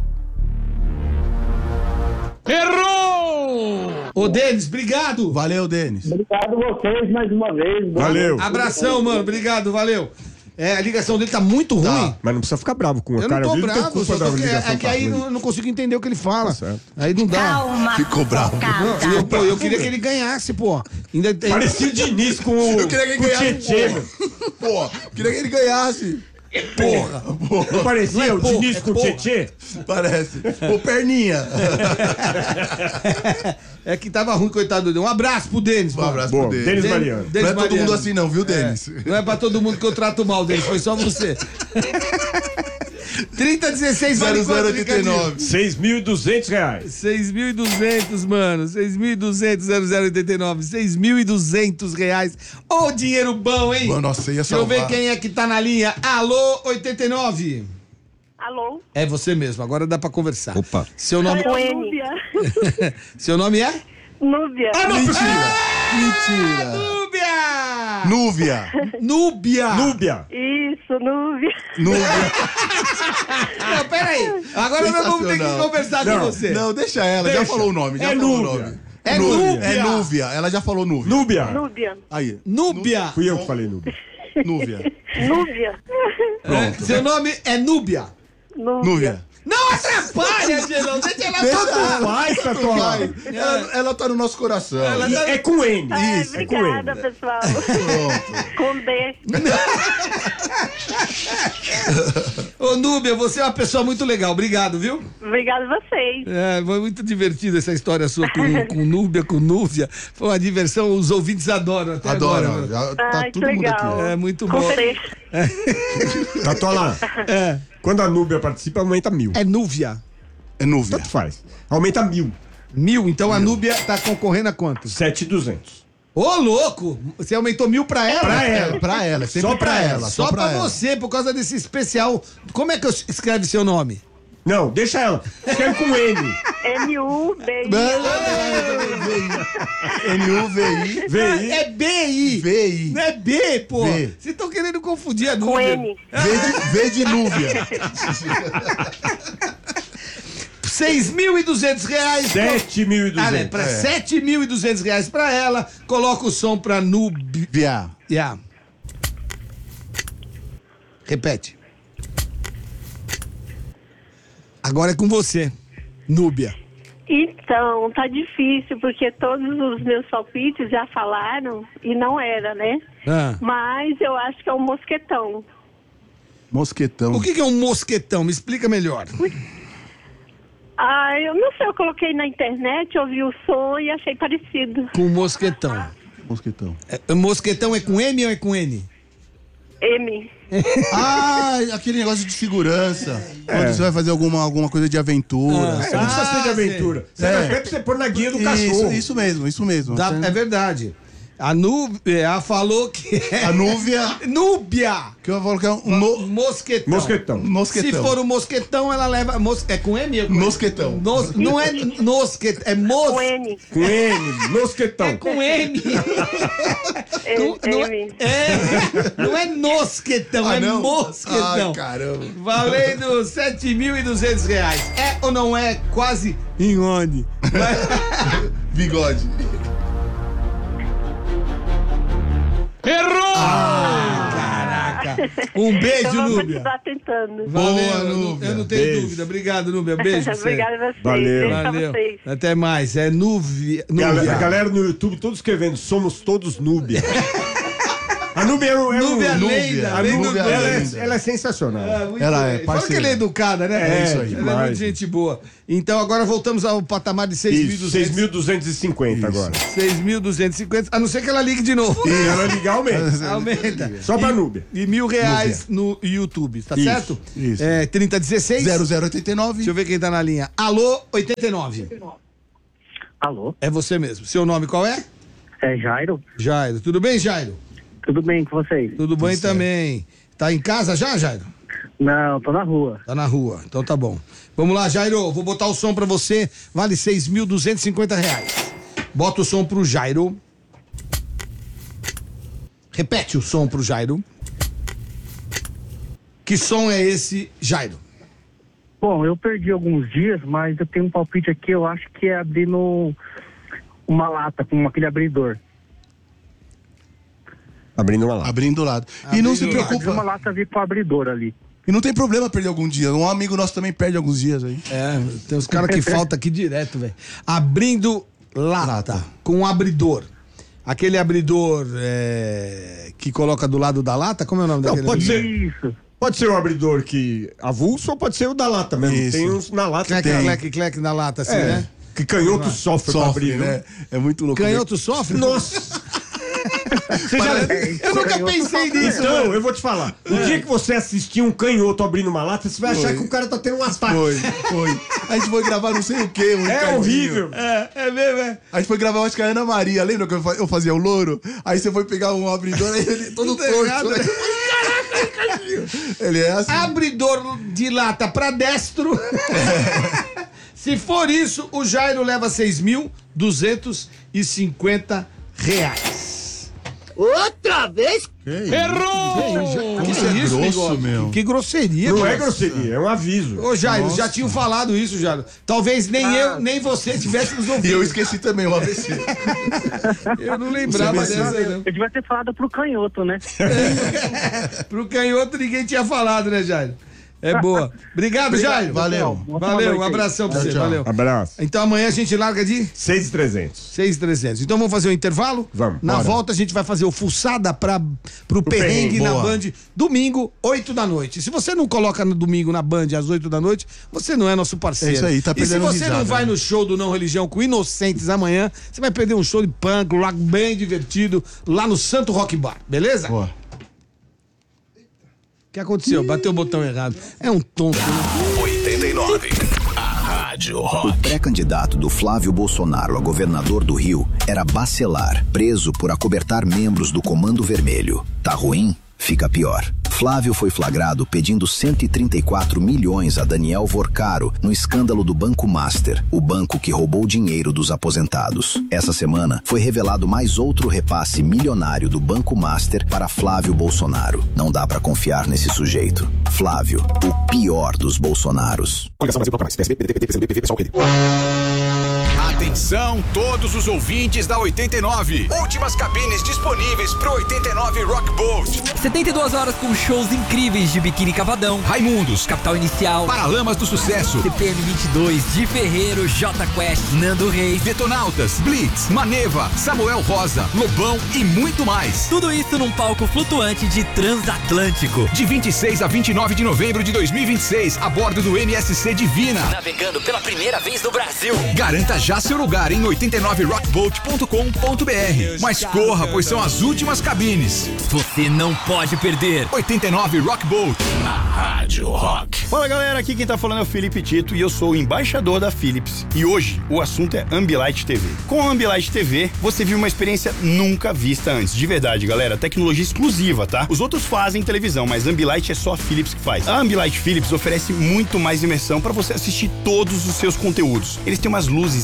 S7: Errou!
S4: Ô, Denis, obrigado.
S5: Valeu, Denis.
S10: Obrigado a vocês mais uma vez.
S2: Valeu.
S4: Abração, mano. Obrigado, valeu. É, a ligação dele tá muito ruim.
S2: Mas não precisa ficar bravo com o
S4: Eu
S2: cara.
S4: não tô
S2: Ele tem
S4: bravo,
S2: culpa
S4: só
S2: da
S4: tô, é,
S2: ligação
S4: é que
S2: tá
S4: aí
S2: ruim.
S4: não, não consigo entender o que ele fala.
S2: Tá certo.
S4: Aí não dá.
S12: Calma,
S5: Ficou bravo.
S4: Não, eu, pô, eu queria que ele ganhasse, pô. Ainda tem...
S2: Parecia o Diniz com o,
S5: Eu queria que ele
S2: com o
S5: ganhasse.
S2: Tietê, meu.
S5: Pô, queria que ele ganhasse.
S4: Porra.
S2: Não parecia
S4: Não é
S2: o
S4: porra,
S2: Diniz
S4: é
S2: com o
S4: porra.
S2: Tietê?
S5: Parece. Ô, perninha.
S4: É que tava ruim, coitado dele. Um abraço pro Denis,
S5: Um
S4: mano.
S5: abraço
S2: Boa,
S5: pro Denis.
S2: Denis
S4: Den-
S2: Mariano.
S4: Denis
S5: Não é todo
S4: Mariano.
S5: mundo assim não, viu,
S4: É,
S5: Denis?
S4: não é pra todo mundo que eu trato mal, Denis. Foi só você. trinta dezesseis vale
S5: zero zero
S4: quanto,
S5: oitenta e nove.
S2: seis mil e duzentos reais.
S4: seis mil e duzentos, mano. seis mil e duzentos, zero zero oitenta e nove. seis mil e duzentos reais. Ô, dinheiro bom, hein?
S5: Mano, nossa, ia
S4: Deixa eu
S5: salvar.
S4: ver quem é que tá na linha. Alô, oitenta e nove.
S13: Alô?
S4: É você mesmo, agora dá pra conversar.
S2: Opa.
S4: Seu nome,
S13: É Núbia.
S4: Seu nome é?
S13: Núbia.
S4: Ah, não,
S5: Mentira.
S4: Ah,
S5: Mentira.
S4: Núbia!
S5: Núvia.
S4: Núbia!
S2: Núbia.
S13: Isso, Núbia.
S5: Núvia.
S4: Não, peraí. Agora nós vamos ter que
S5: Sensacional.
S4: conversar
S5: Não,
S4: com você.
S5: Não, deixa ela. Já
S2: Deixa.
S5: falou o nome. Já
S2: É
S5: falou
S2: Núbia.
S5: o nome.
S4: É
S5: Núvia.
S4: Núbia.
S5: É Núvia. Ela já falou Núvia.
S2: Núbia.
S13: Núbia.
S5: Aí.
S4: Núbia!
S2: Fui eu que falei Núbia.
S5: Núvia.
S13: Núbia.
S5: Pronto.
S4: Seu nome é Núbia.
S5: Núvia.
S4: Não atrapalha, Gelão. Deixa ela
S5: Deixa
S4: toda.
S5: ela.
S2: Faz, Tatola.
S5: Vai. Ela, ela tá no nosso coração.
S4: Ela tá-
S2: É com N.
S13: É,
S2: Isso, é com
S13: obrigada,
S2: N.
S13: pessoal.
S5: Pronto.
S13: Com D.
S4: Ô, Núbia, você é uma pessoa muito legal. Obrigado, viu?
S13: Obrigada a vocês.
S4: É, foi muito divertida essa história sua com, com Núbia, com Núvia. Foi uma diversão, os ouvintes adoram até
S5: Adoro.
S4: agora.
S5: Já tá
S13: Ai, que
S5: todo mundo
S13: legal.
S5: aqui.
S4: É muito
S13: Com
S4: bom.
S13: D.
S2: Tatola.
S4: É,
S2: Quando a Núbia participa, aumenta mil.
S4: é Núvia.
S5: É Núvia.
S2: Tanto faz. Aumenta mil.
S4: Mil, então a Núbia tá concorrendo a quanto?
S2: sete mil e duzentos.
S4: Ô, louco! Você aumentou mil pra ela?
S2: Pra
S5: É,
S2: ela.
S5: pra ela. Sempre
S2: Só
S5: pra,
S2: pra
S5: ela.
S2: ela.
S4: Só, pra,
S5: ela.
S4: você, por causa desse especial. Como é que eu escreve seu nome?
S2: Não, deixa ela. Escreve com N.
S13: N U B I.
S5: N U V I.
S2: V I.
S4: É B I.
S5: V I.
S4: Não é B, pô.
S5: V.
S4: Vocês estão querendo confundir a
S13: Com
S4: Núbia.
S13: N.
S5: V de, v de Núvia.
S4: seis mil e duzentos reais.
S2: sete mil e
S4: Ah, né,
S2: duzentos.
S4: pra
S5: É.
S4: sete mil e duzentos reais pra ela. Coloca o som pra Núbia.
S5: Via.
S4: Yeah. Repete. Agora é com você, Núbia.
S13: Então, tá difícil, porque todos os meus palpites já falaram e não era, né?
S4: Ah.
S13: Mas eu acho que é um mosquetão.
S5: Mosquetão.
S4: O que que é um mosquetão? Me explica melhor.
S13: Ah, eu não sei, eu coloquei na internet, ouvi o som e achei parecido.
S4: Com mosquetão.
S5: Mosquetão.
S4: É, mosquetão é com M ou é com N?
S13: M.
S5: Ah, aquele negócio de segurança. Quando você vai fazer alguma, alguma coisa de aventura.
S2: É, não precisa ser de
S4: Ah,
S2: aventura. Você
S5: É.
S2: vai até pra você pôr na guia do
S5: Isso,
S2: cachorro.
S5: isso mesmo, isso mesmo.
S4: Dá- é verdade. A Núbia falou que é.
S5: A Núvia.
S4: Núbia!
S5: Que eu falo que é um mo-
S4: Mosquetão.
S2: Mosquetão.
S5: mosquetão.
S4: Se for o mosquetão, ela leva. Mos... É com M ou com N?
S5: Mosquetão.
S4: Nos- Não é mosquetão, é mos...
S13: Com N.
S2: Com N, mosquetão.
S4: É com M. não, não é,
S13: M.
S4: é, não é nosquetão,
S5: Ah,
S4: é
S5: não?
S4: mosquetão.
S5: Ai, caramba.
S4: Valendo sete mil e duzentos reais. É ou não é quase em onde? Vai-
S5: Bigode.
S7: Errou!
S4: Caraca. Um beijo,
S13: então, vamos
S4: Núbia.
S13: continuar tentando.
S4: Valeu,
S5: Boa,
S4: eu não-
S5: Núbia.
S4: eu não tenho
S2: Beijo.
S4: dúvida. Obrigado, Núbia. Beijo pra você.
S13: Obrigada a vocês.
S2: Valeu.
S13: Beijo pra
S4: Valeu.
S13: vocês.
S4: Até mais. É Núbia.
S2: Galera,
S4: Núbia.
S2: a galera no YouTube, todos escrevendo, somos todos Núbia. A Núbia é um... É um
S4: Núbia
S5: Núbia.
S4: Lenda.
S2: a
S4: Lenda
S2: Núbia,
S4: do-
S2: ela,
S5: Lenda.
S2: é, ela é sensacional.
S4: Ah, muito
S5: Ela é
S4: bem. Fala que
S5: parceira.
S4: ela é educada, né?
S2: É, isso aí,
S4: Ela é
S2: demais.
S4: muito gente boa. Então agora voltamos ao patamar de seis mil e
S2: Isso,
S4: duzentos.
S2: seis mil duzentos e cinquenta agora.
S4: seis mil duzentos e cinquenta, a não ser que ela ligue de novo.
S2: E ela ligar aumenta.
S4: Aumenta.
S2: Só pra
S4: E-
S2: Núbia.
S4: E mil reais no YouTube, tá
S2: Isso,
S4: certo?
S5: isso.
S4: É, trinta dezesseis.
S5: zero zero oitenta e nove.
S4: Deixa eu ver quem tá na linha. Alô, oitenta e nove.
S10: Alô?
S4: É você mesmo. Seu nome qual é?
S10: É Jairo?
S4: Jairo. Tudo bem, Jairo?
S10: Tudo bem com vocês?
S4: Tudo bem também. Tá em casa já, Jairo?
S10: Não, tô na rua.
S4: Tá na rua. Então tá bom. Vamos lá, Jairo. Vou botar o som pra você. Vale seis mil duzentos e cinquenta reais. Bota o som pro Jairo. Repete o som pro Jairo. Que som é esse, Jairo?
S10: Bom, eu perdi alguns dias, mas eu tenho um palpite aqui, eu acho que é abrindo uma lata com aquele abridor.
S2: Abrindo uma lata.
S5: Abrindo do lado. E não se
S10: Abrir uma
S5: preocupa.
S10: lata ali com o abridor ali.
S5: E não tem problema perder algum dia. Um amigo nosso também perde alguns dias aí.
S4: É, tem uns caras que faltam aqui direto, velho. Abrindo lata,
S5: Lata.
S4: com um abridor. Aquele abridor é, que coloca do lado da lata, como é o nome
S2: Não,
S4: daquele?
S2: pode ser.
S10: Isso.
S2: Pode ser o abridor que avulso ou pode ser o da lata mesmo.
S5: Isso.
S2: Tem uns na lata.
S4: Clec,
S2: Tem.
S4: clec, clec na lata, assim,
S2: É,
S4: né?
S2: que canhoto sofre, pra
S5: Sofre,
S2: abrir,
S5: né? É muito louco.
S4: Canhoto sofre?
S2: Nossa! Você já...
S4: Eu nunca pensei nisso.
S2: Então, eu vou te falar. O dia que você assistir um canhoto abrindo uma lata, você vai achar
S5: Foi.
S2: que o cara tá tendo um ataque.
S5: Foi, foi. A gente foi gravar não sei o que, um
S2: É
S5: recadinho.
S2: horrível.
S4: É, é mesmo, é.
S5: A gente foi gravar, eu acho que a Ana Maria, lembra que eu fa- eu fazia o louro? Aí você foi pegar um abridor, aí ele todo
S4: Tudo errado.
S5: torto. Né? Ele é assim.
S4: Abridor de lata pra destro. Se for isso, o Jairo leva seis mil duzentos e cinquenta reais.
S9: Outra vez?
S7: Errou!
S5: Como isso é grosso,
S4: bigode?
S5: meu.
S4: Que grosseria,
S2: Não
S4: mano.
S2: é grosseria, é um aviso.
S4: Ô, Jairo,
S5: Nossa.
S4: já tinham falado isso, Jairo. Talvez nem eu, nem você tivéssemos
S5: E
S4: ouvido.
S5: eu esqueci também o A V C.
S4: Eu não lembrava
S5: Você
S4: dessa, não.
S10: Eu devia ter falado pro canhoto, né?
S4: Pro canhoto ninguém tinha falado, né, Jairo? É boa. Obrigado, Jairo.
S5: Valeu.
S4: Valeu, um abração pra
S5: Tchau,
S4: você,
S5: tchau.
S4: valeu.
S2: Abraço.
S4: Então amanhã a gente larga de
S2: seis mil e trezentos.
S4: seis mil e trezentos. Então vamos fazer o intervalo?
S2: Vamos.
S4: Na
S2: Bora.
S4: volta a gente vai fazer o Fuçada pra, pro perrengue
S2: perrengue,
S4: na
S5: boa.
S4: Band, domingo, oito da noite. Se você não coloca no domingo na Band às oito da noite, você não é nosso parceiro.
S5: É isso aí, tá
S4: E se
S5: perdendo
S4: você não
S5: risada,
S4: vai
S5: né?
S4: no show do Não Religião com Inocentes amanhã, você vai perder um show de punk, rock bem divertido, lá no Santo Rock Bar, beleza?
S5: Boa.
S4: O que aconteceu? Bateu o botão errado. É um tonto.
S1: oitenta e nove. A Rádio Rock.
S12: O pré-candidato do Flávio Bolsonaro a governador do Rio era Bacelar, preso por acobertar membros do Comando Vermelho. Tá ruim? Fica pior. Flávio foi flagrado pedindo cento e trinta e quatro milhões a Daniel Vorcaro no escândalo do Banco Master, o banco que roubou dinheiro dos aposentados. Essa semana foi revelado mais outro repasse milionário do Banco Master para Flávio Bolsonaro. Não dá pra confiar nesse sujeito. Flávio, o pior dos Bolsonaros.
S1: Atenção, todos os ouvintes da oitenta e nove. Últimas cabines disponíveis pro oitenta e nove Rock Boat.
S14: setenta e duas horas com shows incríveis de Biquíni Cavadão,
S1: Raimundos,
S14: Capital Inicial,
S1: Paralamas do Sucesso,
S14: C P M vinte e dois, Di Ferreiro, J Quest, Nando Reis,
S1: Detonautas, Blitz, Maneva, Samuel Rosa, Lobão e muito mais.
S14: Tudo isso num palco flutuante de Transatlântico.
S1: De vinte e seis a vinte e nove de novembro de dois mil e vinte e seis, a bordo do N S C Divina.
S14: Navegando pela primeira vez no Brasil.
S1: Garanta já seu lugar em oitenta e nove rockboat ponto com ponto b r. Mas corra, pois são as últimas cabines.
S14: Você não pode perder.
S1: oitenta e nove Rockboat, a Rádio Rock.
S15: Fala galera, aqui quem tá falando é o Felipe Tito e eu sou o embaixador da Philips. E hoje o assunto é Ambilight T V. Com a Ambilight T V, você viu uma experiência nunca vista antes. De verdade, galera, tecnologia exclusiva, tá? Os outros fazem televisão, mas a Ambilight é só a Philips que faz. A Ambilight Philips oferece muito mais imersão para você assistir todos os seus conteúdos. Eles têm umas luzinhas de L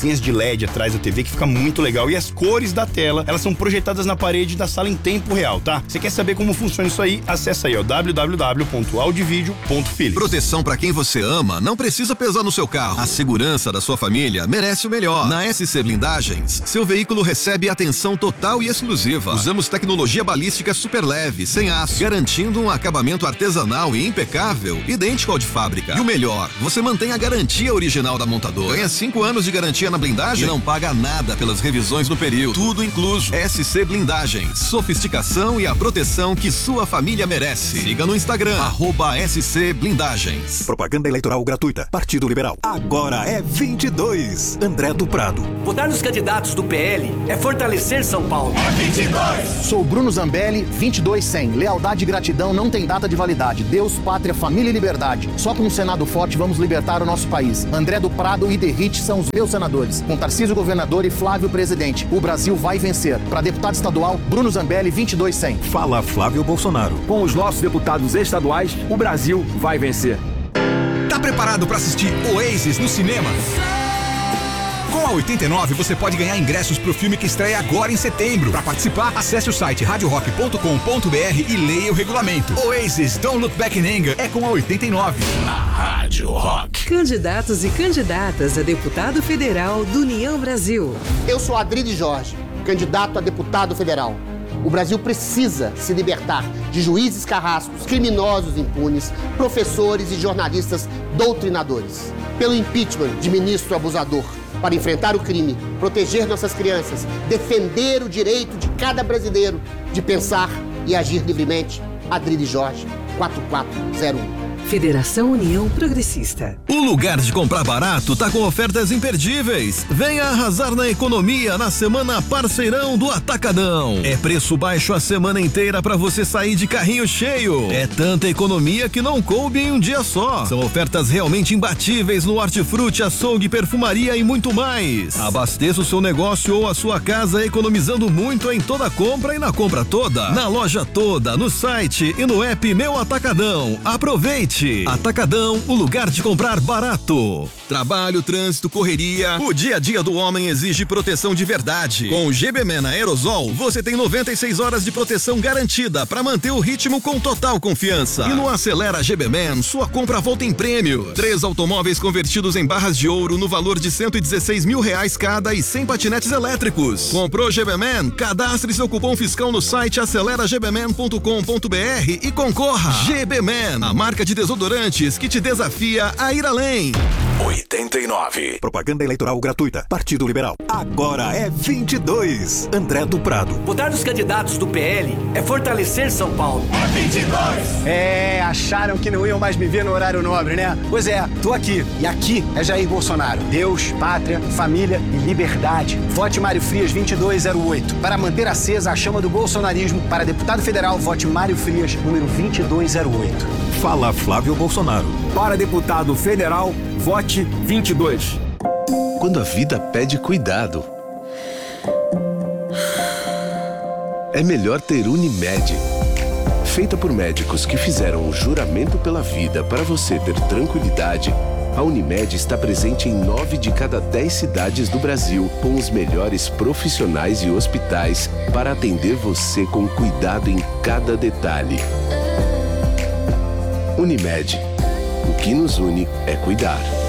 S15: L E D atrás da T V que fica muito legal. E as cores da tela, elas são projetadas na parede da sala em tempo real, tá? Você quer saber como funciona isso aí? Acessa aí, ó, w w w ponto audivideo ponto philips.
S16: Proteção pra quem você ama não precisa pesar no seu carro. A segurança da sua família merece o melhor. Na S C Blindagens, seu veículo recebe atenção total e exclusiva. Usamos tecnologia balística super leve, sem aço, garantindo um acabamento artesanal e impecável, idêntico ao de fábrica. E o melhor, você mantém a garantia original da montadora. Ganha cinco anos de garantia na blindagem e não paga nada pelas revisões no período. Tudo incluso. S C Blindagens. Sofisticação e a proteção que sua família merece. Siga no Instagram, arroba S C Blindagens.
S17: Propaganda eleitoral gratuita. Partido Liberal. Agora é vinte e dois. André do Prado.
S18: Votar nos candidatos do P L é fortalecer São Paulo.
S19: É vinte e dois. Sou Bruno Zambelli, vinte e dois cem. Lealdade e gratidão não tem data de validade. Deus, pátria, família e liberdade. Só com um Senado forte vamos libertar o nosso país. André do Prado e Derrite são os meus senadores. Com Tarcísio governador e Flávio presidente. O Brasil vai vencer. Para deputado estadual, Bruno Zambelli, vinte e dois cem.
S17: Fala Flávio Bolsonaro.
S18: Com os nossos deputados estaduais, o Brasil vai vencer.
S1: Tá preparado para assistir Oasis no cinema? Com a oitenta e nove você pode ganhar ingressos pro filme que estreia agora em setembro. Para participar, acesse o site radio rock ponto com ponto b r e leia o regulamento. Oasis Don't Look Back in Anger é com a oitenta e nove. Na Rádio Rock.
S20: Candidatos e candidatas a deputado federal do União Brasil.
S21: Eu sou Adride Jorge, candidato a deputado federal. O Brasil precisa se libertar de juízes carrascos, criminosos impunes, professores e jornalistas doutrinadores. Pelo impeachment de ministro abusador. Para enfrentar o crime, proteger nossas crianças, defender o direito de cada brasileiro de pensar e agir livremente. Adride Jorge, quatro quatro zero um.
S20: Federação União Progressista.
S16: O lugar de comprar barato tá com ofertas imperdíveis. Venha arrasar na economia na semana Parceirão do Atacadão. É preço baixo a semana inteira pra você sair de carrinho cheio. É tanta economia que não coube em um dia só. São ofertas realmente imbatíveis no hortifruti, açougue, perfumaria e muito mais. Abasteça o seu negócio ou a sua casa economizando muito em toda compra e na compra toda. Na loja toda, no site e no app Meu Atacadão. Aproveite! Atacadão, o lugar de comprar barato. Trabalho, trânsito, correria. O dia a dia do homem exige proteção de verdade. Com o G B Man Aerosol, você tem noventa e seis horas de proteção garantida para manter o ritmo com total confiança. E no Acelera G B Man, sua compra volta em prêmios. Três automóveis convertidos em barras de ouro no valor de cento e dezesseis mil reais cada e cem patinetes elétricos. Comprou G B Man? Cadastre seu cupom fiscal no site acelera g b man ponto com ponto b r e concorra. G B Man, a marca de desodorantes que te desafia a ir além.
S17: oitenta e nove. Propaganda eleitoral gratuita. Partido Liberal. Agora é vinte e dois. André do Prado.
S18: Votar nos candidatos do P L é fortalecer São Paulo.
S21: É vinte e dois. É, acharam que não iam mais me ver no horário nobre, né? Pois é, tô aqui. E aqui é Jair Bolsonaro. Deus, pátria, família e liberdade. Vote Mário Frias vinte e dois zero oito. Para manter acesa a chama do bolsonarismo, para deputado federal, vote Mário Frias, número vinte e dois zero oito.
S17: Fala Flávio Bolsonaro.
S18: Para deputado federal, vote vinte e dois.
S22: Quando a vida pede cuidado, é melhor ter Unimed. Feita por médicos que fizeram o juramento pela vida para você ter tranquilidade, a Unimed está presente em nove de cada dez cidades do Brasil, com os melhores profissionais e hospitais para atender você com cuidado em cada detalhe. Unimed. O que nos une é cuidar.